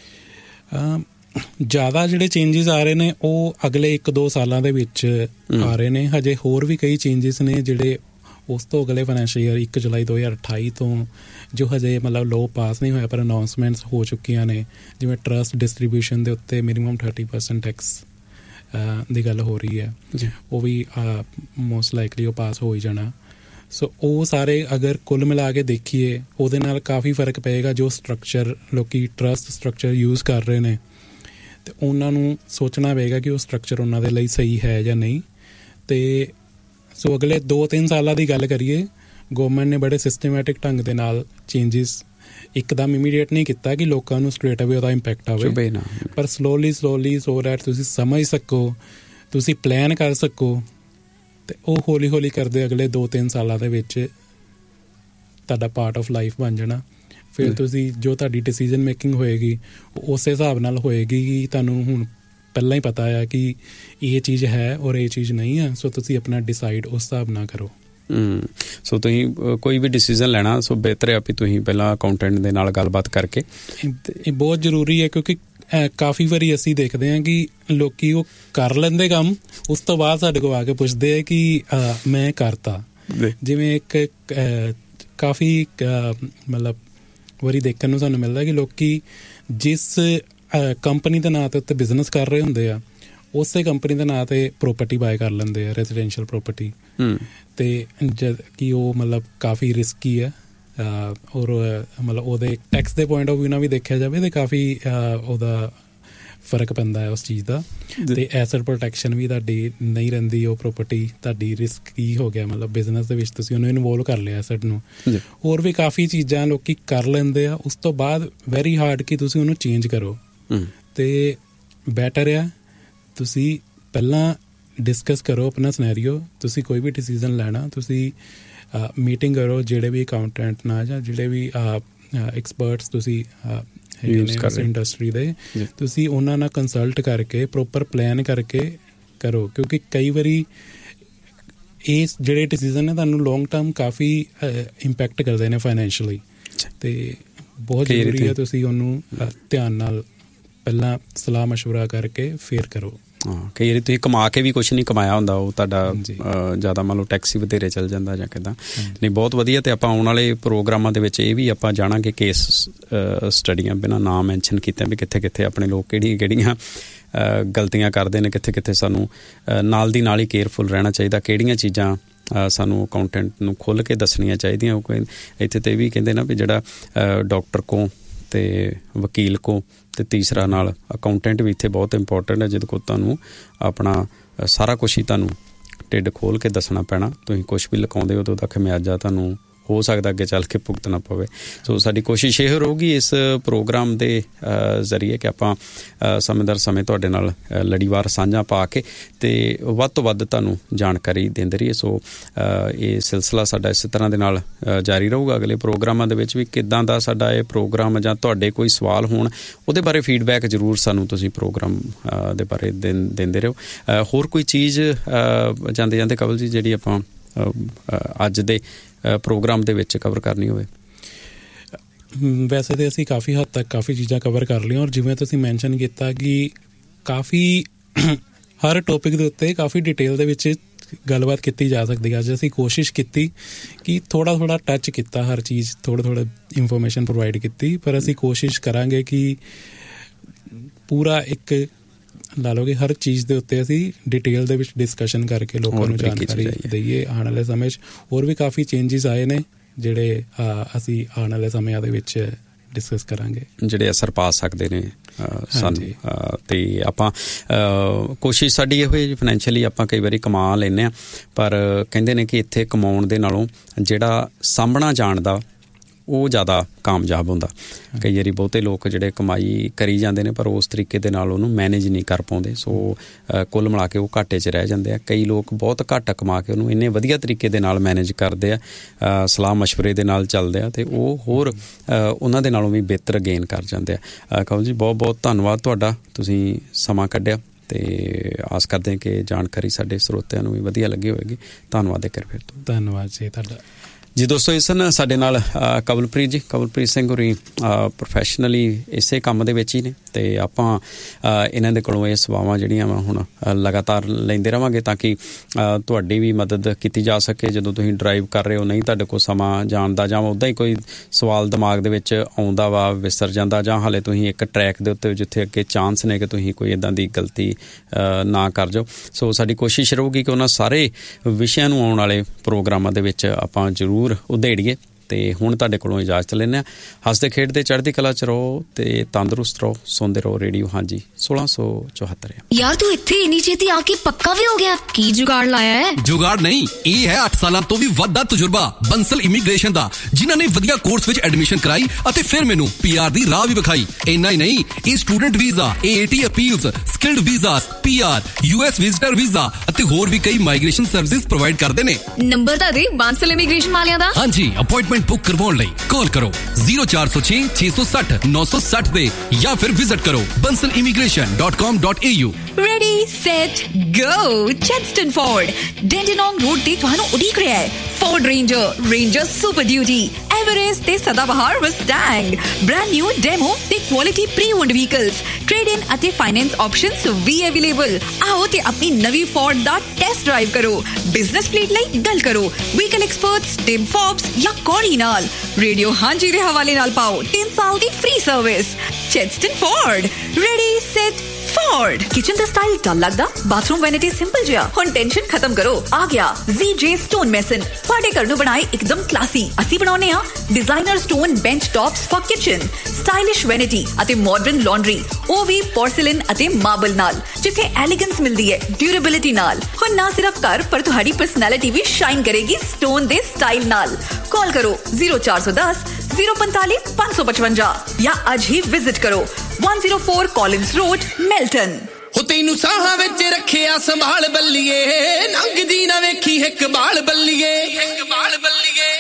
ਜ਼ਿਆਦਾ ਜਿਹੜੇ ਚੇਂਜਿਸ ਆ ਰਹੇ ਨੇ ਉਹ ਅਗਲੇ ਇੱਕ ਦੋ ਸਾਲਾਂ ਦੇ ਵਿੱਚ ਆ ਰਹੇ ਨੇ। ਹਜੇ ਹੋਰ ਵੀ ਕਈ ਚੇਂਜਿਸ ਨੇ ਜਿਹੜੇ ਉਸ ਤੋਂ ਅਗਲੇ ਫਾਈਨੈਂਸ਼ੀਅਲ ਈਅਰ ਇੱਕ ਜੁਲਾਈ ਦੋ ਹਜ਼ਾਰ ਅਠਾਈ ਤੋਂ ਜੋ ਹਜੇ ਮਤਲਬ ਲੋਅ ਪਾਸ ਨਹੀਂ ਹੋਇਆ ਪਰ ਅਨਾਊਂਸਮੈਂਟਸ ਹੋ ਚੁੱਕੀਆਂ ਨੇ, ਜਿਵੇਂ ਟਰਸਟ ਡਿਸਟਰੀਬਿਊਸ਼ਨ ਦੇ ਉੱਤੇ ਮਿਨੀਮਮ ਥਰਟੀ ਪਰਸੈਂਟ ਟੈਕਸ ਦੀ ਗੱਲ ਹੋ ਰਹੀ ਹੈ, ਉਹ ਵੀ ਮੋਸਟ ਲਾਈਕਲੀ ਉਹ ਪਾਸ ਹੋ ਹੀ ਜਾਣਾ। ਸੋ ਉਹ ਸਾਰੇ ਅਗਰ ਕੁੱਲ ਮਿਲਾ ਕੇ ਦੇਖੀਏ ਉਹਦੇ ਨਾਲ ਕਾਫੀ ਫਰਕ ਪਏਗਾ। ਜੋ ਸਟਰਕਚਰ ਲੋਕੀ ਟਰਸਟ ਸਟਰਕਚਰ ਯੂਜ਼ ਕਰ ਰਹੇ ਨੇ ਅਤੇ ਉਹਨਾਂ ਨੂੰ ਸੋਚਣਾ ਪਏਗਾ ਕਿ ਉਹ ਸਟਰਕਚਰ ਉਹਨਾਂ ਦੇ ਲਈ ਸਹੀ ਹੈ ਜਾਂ ਨਹੀਂ। ਅਤੇ ਸੋ ਅਗਲੇ ਦੋ ਤਿੰਨ ਸਾਲਾਂ ਦੀ ਗੱਲ ਕਰੀਏ, ਗੌਰਮੈਂਟ ਨੇ ਬੜੇ ਸਿਸਟਮੈਟਿਕ ਢੰਗ ਦੇ ਨਾਲ ਚੇਂਜਿਸ ਇੱਕਦਮ ਇਮੀਡੀਏਟ ਨਹੀਂ ਕੀਤਾ ਕਿ ਲੋਕਾਂ ਨੂੰ ਸਟ੍ਰੇਟ ਅਵੇ ਉਹਦਾ ਇੰਪੈਕਟ ਆਵੇ, ਪਰ ਸਲੋਲੀ ਸਲੋਲੀ ਸੋ ਦੈਟ ਤੁਸੀਂ ਸਮਝ ਸਕੋ, ਤੁਸੀਂ ਪਲਾਨ ਕਰ ਸਕੋ, ਅਤੇ ਉਹ ਹੌਲੀ ਹੌਲੀ ਕਰਦੇ ਅਗਲੇ ਦੋ ਤਿੰਨ ਸਾਲਾਂ ਦੇ ਵਿੱਚ ਤੁਹਾਡਾ ਪਾਰਟ ਆਫ ਲਾਈਫ ਬਣ ਜਾਣਾ। ਫਿਰ ਤੁਸੀਂ ਜੋ ਤੁਹਾਡੀ ਡਿਸੀਜ਼ਨ ਮੇਕਿੰਗ ਹੋਏਗੀ ਉਹ ਉਸੇ ਹਿਸਾਬ ਨਾਲ ਹੋਏਗੀ ਕਿ ਤੁਹਾਨੂੰ ਹੁਣ ਪਹਿਲਾਂ ਹੀ ਪਤਾ ਆ ਕਿ ਇਹ ਚੀਜ਼ ਹੈ ਔਰ ਇਹ ਚੀਜ਼ ਨਹੀਂ ਹੈ, ਸੋ ਤੁਸੀਂ ਆਪਣਾ ਡਿਸਾਈਡ ਉਸ ਹਿਸਾਬ ਨਾਲ ਕਰੋ। ਸੋ ਤੁਸੀਂ ਕੋਈ ਵੀ ਡਿਸੀਜ਼ਨ ਲੈਣਾ ਸੋ ਬਿਹਤਰ ਹੈ ਵੀ ਤੁਸੀਂ ਪਹਿਲਾਂ ਅਕਾਊਂਟੈਂਟ ਦੇ ਨਾਲ ਗੱਲਬਾਤ ਕਰਕੇ। ਇਹ ਬਹੁਤ ਜ਼ਰੂਰੀ ਹੈ ਕਿਉਂਕਿ ਕਾਫੀ ਵਾਰੀ ਅਸੀਂ ਦੇਖਦੇ ਹਾਂ ਕਿ ਲੋਕੀ ਉਹ ਕਰ ਲੈਂਦੇ ਕੰਮ, ਉਸ ਤੋਂ ਬਾਅਦ ਸਾਡੇ ਕੋਲ ਆ ਕੇ ਪੁੱਛਦੇ ਆ ਕਿ ਮੈਂ ਕਰਤਾ। ਜਿਵੇਂ ਇੱਕ ਕਾਫੀ ਮਤਲਬ ਵਾਰੀ ਦੇਖਣ ਨੂੰ ਸਾਨੂੰ ਮਿਲਦਾ ਕਿ ਲੋਕੀ ਜਿਸ ਕੰਪਨੀ ਦੇ ਨਾਂ 'ਤੇ ਉੱਤੇ ਬਿਜ਼ਨਸ ਕਰ ਰਹੇ ਹੁੰਦੇ ਆ ਉਸੇ ਕੰਪਨੀ ਦੇ ਨਾਂ 'ਤੇ ਪ੍ਰੋਪਰਟੀ ਬਾਏ ਕਰ ਲੈਂਦੇ ਆ, ਰੈਜ਼ੀਡੈਂਸ਼ੀਅਲ ਪ੍ਰੋਪਰਟੀ। ਅਤੇ ਜਦ ਕਿ ਉਹ ਮਤਲਬ ਕਾਫੀ ਰਿਸਕੀ ਹੈ ਔਰ ਮਤਲਬ ਉਹਦੇ ਟੈਕਸ ਦੇ ਪੁਆਇੰਟ ਆਫ ਵਿਊ ਨਾਲ ਵੀ ਦੇਖਿਆ ਜਾਵੇ ਤਾਂ ਕਾਫੀ ਉਹਦਾ ਫਰਕ ਪੈਂਦਾ ਹੈ ਉਸ ਚੀਜ਼ ਦਾ। ਅਤੇ ਐਸਟ ਪ੍ਰੋਟੈਕਸ਼ਨ ਵੀ ਤੁਹਾਡੀ ਨਹੀਂ ਰਹਿੰਦੀ, ਉਹ ਪ੍ਰੋਪਰਟੀ ਤੁਹਾਡੀ ਰਿਸਕੀ ਹੋ ਗਿਆ ਮਤਲਬ ਬਿਜ਼ਨਸ ਦੇ ਵਿੱਚ ਤੁਸੀਂ ਉਹਨੂੰ ਇਨਵੋਲਵ ਕਰ ਲਿਆ ਐਸਟ ਨੂੰ। ਹੋਰ ਵੀ ਕਾਫੀ ਚੀਜ਼ਾਂ ਲੋਕ ਕਰ ਲੈਂਦੇ ਆ, ਉਸ ਤੋਂ ਬਾਅਦ ਵੈਰੀ ਹਾਰਡ ਕਿ ਤੁਸੀਂ ਉਹਨੂੰ ਚੇਂਜ ਕਰੋ। ਅਤੇ ਬੈਟਰ ਆ ਤੁਸੀਂ ਪਹਿਲਾਂ ਡਿਸਕਸ ਕਰੋ ਆਪਣਾ ਸਿਨੈਰੀਓ। ਤੁਸੀਂ ਕੋਈ ਵੀ ਡਿਸੀਜ਼ਨ ਲੈਣਾ ਤੁਸੀਂ ਮੀਟਿੰਗ ਕਰੋ ਜਿਹੜੇ ਵੀ ਅਕਾਊਂਟੈਂਟ ਨਾਲ ਜਾਂ ਜਿਹੜੇ ਵੀ ਐਕਸਪਰਟਸ ਤੁਸੀਂ ਇੰਡਸਟਰੀ ਦੇ, ਤੁਸੀਂ ਉਹਨਾਂ ਨਾਲ ਕੰਸਲਟ ਕਰਕੇ ਪ੍ਰੋਪਰ ਪਲਾਨ ਕਰਕੇ ਕਰੋ। ਕਿਉਂਕਿ ਕਈ ਵਾਰੀ ਇਹ ਜਿਹੜੇ ਡਿਸੀਜ਼ਨ ਨੇ ਤੁਹਾਨੂੰ ਲੌਂਗ ਟਰਮ ਕਾਫੀ ਇੰਪੈਕਟ ਕਰਦੇ ਨੇ ਫਾਈਨੈਂਸ਼ੀਅਲੀ, ਅਤੇ ਬਹੁਤ ਜ਼ਰੂਰੀ ਹੈ ਤੁਸੀਂ ਉਹਨੂੰ ਧਿਆਨ ਨਾਲ ਪਹਿਲਾਂ ਸਲਾਹ ਮਸ਼ਵਰਾ ਕਰਕੇ ਫਿਰ ਕਰੋ। ਹਾਂ, ਕਈ ਵਾਰੀ ਤੁਸੀਂ ਕਮਾ ਕੇ ਵੀ ਕੁਛ ਨਹੀਂ ਕਮਾਇਆ ਹੁੰਦਾ, ਉਹ ਤੁਹਾਡਾ ਜ਼ਿਆਦਾ ਮੰਨ ਲਓ ਟੈਕਸ ਹੀ ਵਧੇਰੇ ਚੱਲ ਜਾਂਦਾ ਜਾਂ ਕਿੱਦਾਂ। ਨਹੀਂ, ਬਹੁਤ ਵਧੀਆ। ਅਤੇ ਆਪਾਂ ਆਉਣ ਵਾਲੇ ਪ੍ਰੋਗਰਾਮਾਂ ਦੇ ਵਿੱਚ ਇਹ ਵੀ ਆਪਾਂ ਜਾਣਾਂਗੇ ਕੇਸ ਸਟੱਡੀਆਂ ਬਿਨਾਂ ਨਾਂ ਮੈਨਸ਼ਨ ਕੀਤਿਆਂ ਵੀ ਕਿੱਥੇ ਕਿੱਥੇ ਆਪਣੇ ਲੋਕ ਕਿਹੜੀਆਂ ਕਿਹੜੀਆਂ ਗਲਤੀਆਂ ਕਰਦੇ ਨੇ, ਕਿੱਥੇ ਕਿੱਥੇ ਸਾਨੂੰ ਨਾਲ ਦੀ ਨਾਲ ਹੀ ਕੇਅਰਫੁਲ ਰਹਿਣਾ ਚਾਹੀਦਾ, ਕਿਹੜੀਆਂ ਚੀਜ਼ਾਂ ਸਾਨੂੰ ਅਕਾਊਂਟੈਂਟ ਨੂੰ ਖੁੱਲ੍ਹ ਕੇ ਦੱਸਣੀਆਂ ਚਾਹੀਦੀਆਂ। ਇੱਥੇ ਤਾਂ ਇਹ ਵੀ ਕਹਿੰਦੇ ਨਾ ਵੀ ਜਿਹੜਾ ਡਾਕਟਰ ਕੋਲ ਅਤੇ ਵਕੀਲ ਕੋਲ ਅਤੇ ਤੀਸਰਾ ਨਾਲ ਅਕਾਊਂਟੈਂਟ ਵੀ ਇੱਥੇ ਬਹੁਤ ਇੰਪੋਰਟੈਂਟ ਹੈ, ਜਿਹਦੇ ਕੋਲ ਤੁਹਾਨੂੰ ਆਪਣਾ ਸਾਰਾ ਕੁਛ ਹੀ ਤੁਹਾਨੂੰ ਢਿੱਡ ਖੋਲ੍ਹ ਕੇ ਦੱਸਣਾ ਪੈਣਾ। ਤੁਸੀਂ ਕੁਛ ਵੀ ਲੁਕਾਉਂਦੇ ਹੋ ਤਾਂ ਉਹਦਾ ਖਮਿਆਜ਼ਾ ਤੁਹਾਨੂੰ ਹੋ ਸਕਦਾ ਅੱਗੇ ਚੱਲ ਕੇ ਭੁਗਤਣਾ ਪਵੇ। ਸੋ ਸਾਡੀ ਕੋਸ਼ਿਸ਼ ਇਹ ਰਹੂਗੀ ਇਸ ਪ੍ਰੋਗਰਾਮ ਦੇ ਜ਼ਰੀਏ ਕਿ ਆਪਾਂ ਸਮੇਂ ਦਰ ਸਮੇਂ ਤੁਹਾਡੇ ਨਾਲ ਲੜੀਵਾਰ ਸਾਂਝਾਂ ਪਾ ਕੇ ਅਤੇ ਵੱਧ ਤੋਂ ਵੱਧ ਤੁਹਾਨੂੰ ਜਾਣਕਾਰੀ ਦਿੰਦੇ ਰਹੀਏ। ਸੋ ਇਹ ਸਿਲਸਿਲਾ ਸਾਡਾ ਇਸੇ ਤਰ੍ਹਾਂ ਦੇ ਨਾਲ ਜਾਰੀ ਰਹੂਗਾ ਅਗਲੇ ਪ੍ਰੋਗਰਾਮਾਂ ਦੇ ਵਿੱਚ ਵੀ। ਕਿੱਦਾਂ ਦਾ ਸਾਡਾ ਇਹ ਪ੍ਰੋਗਰਾਮ ਜਾਂ ਤੁਹਾਡੇ ਕੋਈ ਸਵਾਲ ਹੋਣ ਉਹਦੇ ਬਾਰੇ ਫੀਡਬੈਕ ਜ਼ਰੂਰ ਸਾਨੂੰ ਤੁਸੀਂ ਪ੍ਰੋਗਰਾਮ ਦੇ ਬਾਰੇ ਦਿੰ ਦਿੰਦੇ ਰਹੋ। ਹੋਰ ਕੋਈ ਚੀਜ਼ ਜਾਂਦੇ ਜਾਂਦੇ ਕਵਲ ਜੀ ਜਿਹੜੀ ਆਪਾਂ ਅੱਜ ਦੇ ਪ੍ਰੋਗਰਾਮ ਦੇ ਵਿੱਚ ਕਵਰ ਕਰਨੀ ਹੋਵੇ? ਵੈਸੇ ਤਾਂ ਅਸੀਂ ਕਾਫੀ ਹੱਦ ਤੱਕ ਕਾਫੀ ਚੀਜ਼ਾਂ ਕਵਰ ਕਰ ਲਈਆਂ, ਔਰ ਜਿਵੇਂ ਤੁਸੀਂ ਮੈਨਸ਼ਨ ਕੀਤਾ ਕਿ ਕਾਫੀ ਹਰ ਟੌਪਿਕ ਦੇ ਉੱਤੇ ਕਾਫੀ ਡਿਟੇਲ ਦੇ ਵਿੱਚ ਗੱਲਬਾਤ ਕੀਤੀ ਜਾ ਸਕਦੀ ਹੈ। ਅੱਜ ਅਸੀਂ ਕੋਸ਼ਿਸ਼ ਕੀਤੀ ਕਿ ਥੋੜ੍ਹਾ ਥੋੜ੍ਹਾ ਟੱਚ ਕੀਤਾ, ਹਰ ਚੀਜ਼ ਥੋੜ੍ਹਾ ਥੋੜ੍ਹਾ ਇਨਫੋਰਮੇਸ਼ਨ ਪ੍ਰੋਵਾਈਡ ਕੀਤੀ, ਪਰ ਅਸੀਂ ਕੋਸ਼ਿਸ਼ ਕਰਾਂਗੇ ਕਿ ਪੂਰਾ ਇੱਕ ਲਾ ਲਓ ਕਿ ਹਰ ਚੀਜ਼ ਦੇ ਉੱਤੇ ਅਸੀਂ ਡਿਟੇਲ ਦੇ ਵਿੱਚ ਡਿਸਕਸ਼ਨ ਕਰਕੇ ਲੋਕਾਂ ਨੂੰ ਜਾਣਕਾਰੀ ਦਈਏ। ਆਉਣ ਵਾਲੇ ਸਮੇਂ 'ਚ ਹੋਰ ਵੀ ਕਾਫੀ ਚੇਂਜਿਸ ਆਏ ਨੇ ਜਿਹੜੇ ਅਸੀਂ ਆਉਣ ਵਾਲੇ ਸਮਿਆਂ ਦੇ ਵਿੱਚ ਡਿਸਕਸ ਕਰਾਂਗੇ, ਜਿਹੜੇ ਅਸਰ ਪਾ ਸਕਦੇ ਨੇ ਸਾਨੂੰ। ਅਤੇ ਆਪਾਂ ਕੋਸ਼ਿਸ਼ ਸਾਡੀ ਇਹੋ ਜਿਹੀ ਫਾਈਨੈਂਸ਼ੀਅਲੀ ਆਪਾਂ ਕਈ ਵਾਰੀ ਕਮਾ ਲੈਂਦੇ ਹਾਂ, ਪਰ ਕਹਿੰਦੇ ਨੇ ਕਿ ਇੱਥੇ ਕਮਾਉਣ ਦੇ ਨਾਲੋਂ ਜਿਹੜਾ ਸਾਂਭਣਾ ਜਾਣਦਾ ਉਹ ਜ਼ਿਆਦਾ ਕਾਮਯਾਬ ਹੁੰਦਾ। ਕਈ ਵਾਰੀ ਬਹੁਤੇ ਲੋਕ ਜਿਹੜੇ ਕਮਾਈ ਕਰੀ ਜਾਂਦੇ ਨੇ ਪਰ ਉਸ ਤਰੀਕੇ ਦੇ ਨਾਲ ਉਹਨੂੰ ਮੈਨੇਜ ਨਹੀਂ ਕਰ ਪਾਉਂਦੇ, ਸੋ ਕੁੱਲ ਮਿਲਾ ਕੇ ਉਹ ਘਾਟੇ 'ਚ ਰਹਿ ਜਾਂਦੇ ਆ। ਕਈ ਲੋਕ ਬਹੁਤ ਘੱਟ ਕਮਾ ਕੇ ਉਹਨੂੰ ਇੰਨੇ ਵਧੀਆ ਤਰੀਕੇ ਦੇ ਨਾਲ ਮੈਨੇਜ ਕਰਦੇ ਆ, ਸਲਾਹ ਮਸ਼ਵਰੇ ਦੇ ਨਾਲ ਚੱਲਦੇ ਆ, ਅਤੇ ਉਹ ਹੋਰ ਉਹਨਾਂ ਦੇ ਨਾਲੋਂ ਵੀ ਬਿਹਤਰ ਗੇਨ ਕਰ ਜਾਂਦੇ ਆ। ਕਵਲ ਜੀ, ਬਹੁਤ ਬਹੁਤ ਧੰਨਵਾਦ ਤੁਹਾਡਾ, ਤੁਸੀਂ ਸਮਾਂ ਕੱਢਿਆ, ਅਤੇ ਆਸ ਕਰਦੇ ਹਾਂ ਕਿ ਜਾਣਕਾਰੀ ਸਾਡੇ ਸਰੋਤਿਆਂ ਨੂੰ ਵੀ ਵਧੀਆ ਲੱਗੀ ਹੋਵੇਗੀ। ਧੰਨਵਾਦ ਇੱਕ ਵਾਰ ਫਿਰ ਤੋਂ। ਧੰਨਵਾਦ ਜੀ ਤੁਹਾਡਾ। ਜੀ ਦੋਸਤੋ, ਇਸ ਸਨ ਸਾਡੇ ਨਾਲ ਕਵਲਪ੍ਰੀਤ ਜੀ। ਕਵਲਪ੍ਰੀਤ ਸਿੰਘ ਹੋਰੀ ਪ੍ਰੋਫੈਸ਼ਨਲੀ ਇਸੇ ਕੰਮ ਦੇ ਵਿੱਚ ਹੀ ਨੇ, ਅਤੇ ਆਪਾਂ ਇਹਨਾਂ ਦੇ ਕੋਲੋਂ ਇਹ ਸੇਵਾਵਾਂ ਜਿਹੜੀਆਂ ਵਾ ਹੁਣ ਲਗਾਤਾਰ ਲੈਂਦੇ ਰਹਾਂਗੇ ਤਾਂ ਕਿ ਤੁਹਾਡੀ ਵੀ ਮਦਦ ਕੀਤੀ ਜਾ ਸਕੇ। ਜਦੋਂ ਤੁਸੀਂ ਡਰਾਈਵ ਕਰ ਰਹੇ ਹੋ, ਨਹੀਂ ਤੁਹਾਡੇ ਕੋਲ ਸਮਾਂ ਜਾਣ ਦਾ, ਜਾਂ ਉੱਦਾਂ ਹੀ ਕੋਈ ਸਵਾਲ ਦਿਮਾਗ ਦੇ ਵਿੱਚ ਆਉਂਦਾ ਵਾ, ਵਿਸਰ ਜਾਂਦਾ, ਜਾਂ ਹਾਲੇ ਤੁਸੀਂ ਇੱਕ ਟਰੈਕ ਦੇ ਉੱਤੇ ਜਿੱਥੇ ਅੱਗੇ ਚਾਂਸ ਨੇ ਕਿ ਤੁਸੀਂ ਕੋਈ ਇੱਦਾਂ ਦੀ ਗਲਤੀ ਨਾ ਕਰ ਜਾਓ। ਸੋ ਸਾਡੀ ਕੋਸ਼ਿਸ਼ ਰਹੂਗੀ ਕਿ ਉਹਨਾਂ ਸਾਰੇ ਵਿਸ਼ਿਆਂ ਨੂੰ ਆਉਣ ਵਾਲੇ ਪ੍ਰੋਗਰਾਮਾਂ ਦੇ ਵਿੱਚ ਆਪਾਂ ਜ਼ਰੂਰ ਉਧੇੜੀਏ। ਤੇ ਹੁਣ ਤੁਹਾਡੇ ਕੋਲੋਂ ਇਜਾਜ਼ਤ ਲੈਂਦੇ ਹਾਂ। ਹੱਸਦੇ ਖੇਡਦੇ ਚੜ੍ਹਦੀ ਕਲਾ 'ਚ ਰਹੋ ਤੇ ਤੰਦਰੁਸਤ ਰਹੋ, ਸੁਣਦੇ ਰਹੋ ਰੇਡੀਓ ਹਾਂਜੀ ਸੋਲਾਂ ਸੌ ਚੌਹੱਤਰ। ਯਾਰ ਤੂੰ ਇੱਥੇ ਇੰਨੀ ਛੇਤੀ ਆ ਕੇ ਪੱਕਾ ਵੀ ਹੋ ਗਿਆ, ਕੀ ਜੁਗਾੜ ਲਾਇਆ ਹੈ? ਜੁਗਾੜ ਨਹੀਂ, ਇਹ ਹੈ ਅੱਠ ਸਾਲਾਂ ਤੋਂ ਵੀ ਵੱਧ ਦਾ ਤਜਰਬਾ ਬੰਸਲ ਇਮੀਗ੍ਰੇਸ਼ਨ ਦਾ, ਜਿਨ੍ਹਾਂ ਨੇ ਵਧੀਆ ਕੋਰਸ ਵਿੱਚ ਐਡਮਿਸ਼ਨ ਕਰਾਈ ਅਤੇ ਫਿਰ ਮੈਨੂੰ ਪੀ ਆਰ ਦੀ ਰਾਹ ਵੀ ਵਿਖਾਈ। ਇੰਨਾ ਹੀ ਨਹੀਂ, ਇਹ student visa, A A T appeals, skilled visas, P R, U S visitor visa ਅਤੇ ਹੋਰ ਵੀ ਕਈ ਮਾਈਗ੍ਰੇਸ਼ਨ ਸਰਵਿਸਿਜ਼ ਪ੍ਰੋਵਾਈਡ ਕਰਦੇ ਨੇ। ਨੰਬਰ ਤਾਂ ਦੇ ਬੰਸਲ ਇਮੀਗ੍ਰੇਸ਼ਨ ਵਾਲਿਆਂ ਦਾ। ਹਾਂਜੀ, ਅਪਾਇੰਟਮੈਂਟ अपॉइंटमेंट बुक करवाउण लई कॉल करो zero four zero six six six zero nine six zero पे या फिर विजिट करो bansal immigration dot com dot a u। Ready, set, go! Chedston Ford, Dandenong Road ਤੇ ਤੁਹਾਨੂੰ ਉਡੀਕ ਰਿਹਾ ਹੈ। Ford Ranger, Ranger Super Duty, Everest ਤੇ ਸਦਾਬਹਾਰ Mustang, brand new demo ਤੇ quality pre-owned vehicles, trade-in ਅਤੇ finance options ਵੀ available। ਆਓ ਤੇ ਆਪਣੀ ਨਵੀਂ Ford ਦਾ ਟੈਸਟ ਡਰਾਈਵ ਕਰੋ। ਬਿਜ਼ਨਸ ਫਲੀਟ ਲਈ ਗੱਲ ਕਰੋ ਵਹੀਕਲ ਐਕਸਪਰਟਸ ਟਿਮ ਫੋਬਸ ਜਾਂ ਕੋਰੀ ਨਾਲ। ਰੇਡੀਓ ਹਾਂਜੀ ਦੇ ਹਵਾਲੇ ਨਾਲ ਪਾਓ ਤਿੰਨ ਸਾਲ ਦੀ free service. Chedston Ford, ready, set, Ford। Kitchen ਦਾ ਸਟਾਈਲ ਡਲ ਲੱਗਦਾ, ਬਾਥਰੂਮ ਵੈਨਿਟੀ ਸਿੰਪਲ ਜਿਹਾ, ਹੁਣ ਟੈਨਸ਼ਨ ਖਤਮ ਕਰੋ। ਆ ਗਿਆ Z J Stone Mason, ਤੁਹਾਡੇ ਘਰ ਨੂੰ ਬਣਾਏ ਇੱਕਦਮ ਕਲਾਸੀ। ਅਸੀਂ ਬਣਾਉਨੇ ਆ designer stone bench tops for kitchen, stylish vanity ਅਤੇ ਮਾਡਰਨ ਲਾਂਡਰੀ, ਉਹ ਵੀ ਪੋਰਸਲਨ ਅਤੇ ਮਾਰਬਲ ਨਾਲ, ਜਿੱਥੇ ਐਲੀਗੈਂਸ ਮਿਲਦੀ ਹੈ ਡਿਊਰੇਬਿਲਿਟੀ ਨਾਲ। ਹੁਣ ਨਾ ਸਿਰਫ ਘਰ ਪਰ ਤੁਹਾਡੀ ਪਰਸਨੈਲਿਟੀ ਵੀ ਸ਼ਾਈਨ ਕਰੇਗੀ ਸਟੋਨ ਦੇ ਸਟਾਈਲ ਨਾਲ। ਕਾਲ ਕਰੋ zero four one zero zero four five five five five ਜਾਂ ਅੱਜ ਹੀ ਵਿਜ਼ਿਟ ਕਰੋ one oh four Collins Road, Melton। ਹੋ ਤੈਨੂੰ ਸਾਹਾਂ ਵਿੱਚ ਰੱਖਿਆ ਸੰਭਾਲ ਬੱਲੀਏ, ਨੰਗਦੀ ਨਾ ਵੇਖੀ ਇੱਕ ਬਾਲ ਬੱਲੀਏ, ਇੱਕ ਬਾਲ ਬੱਲੀਏ।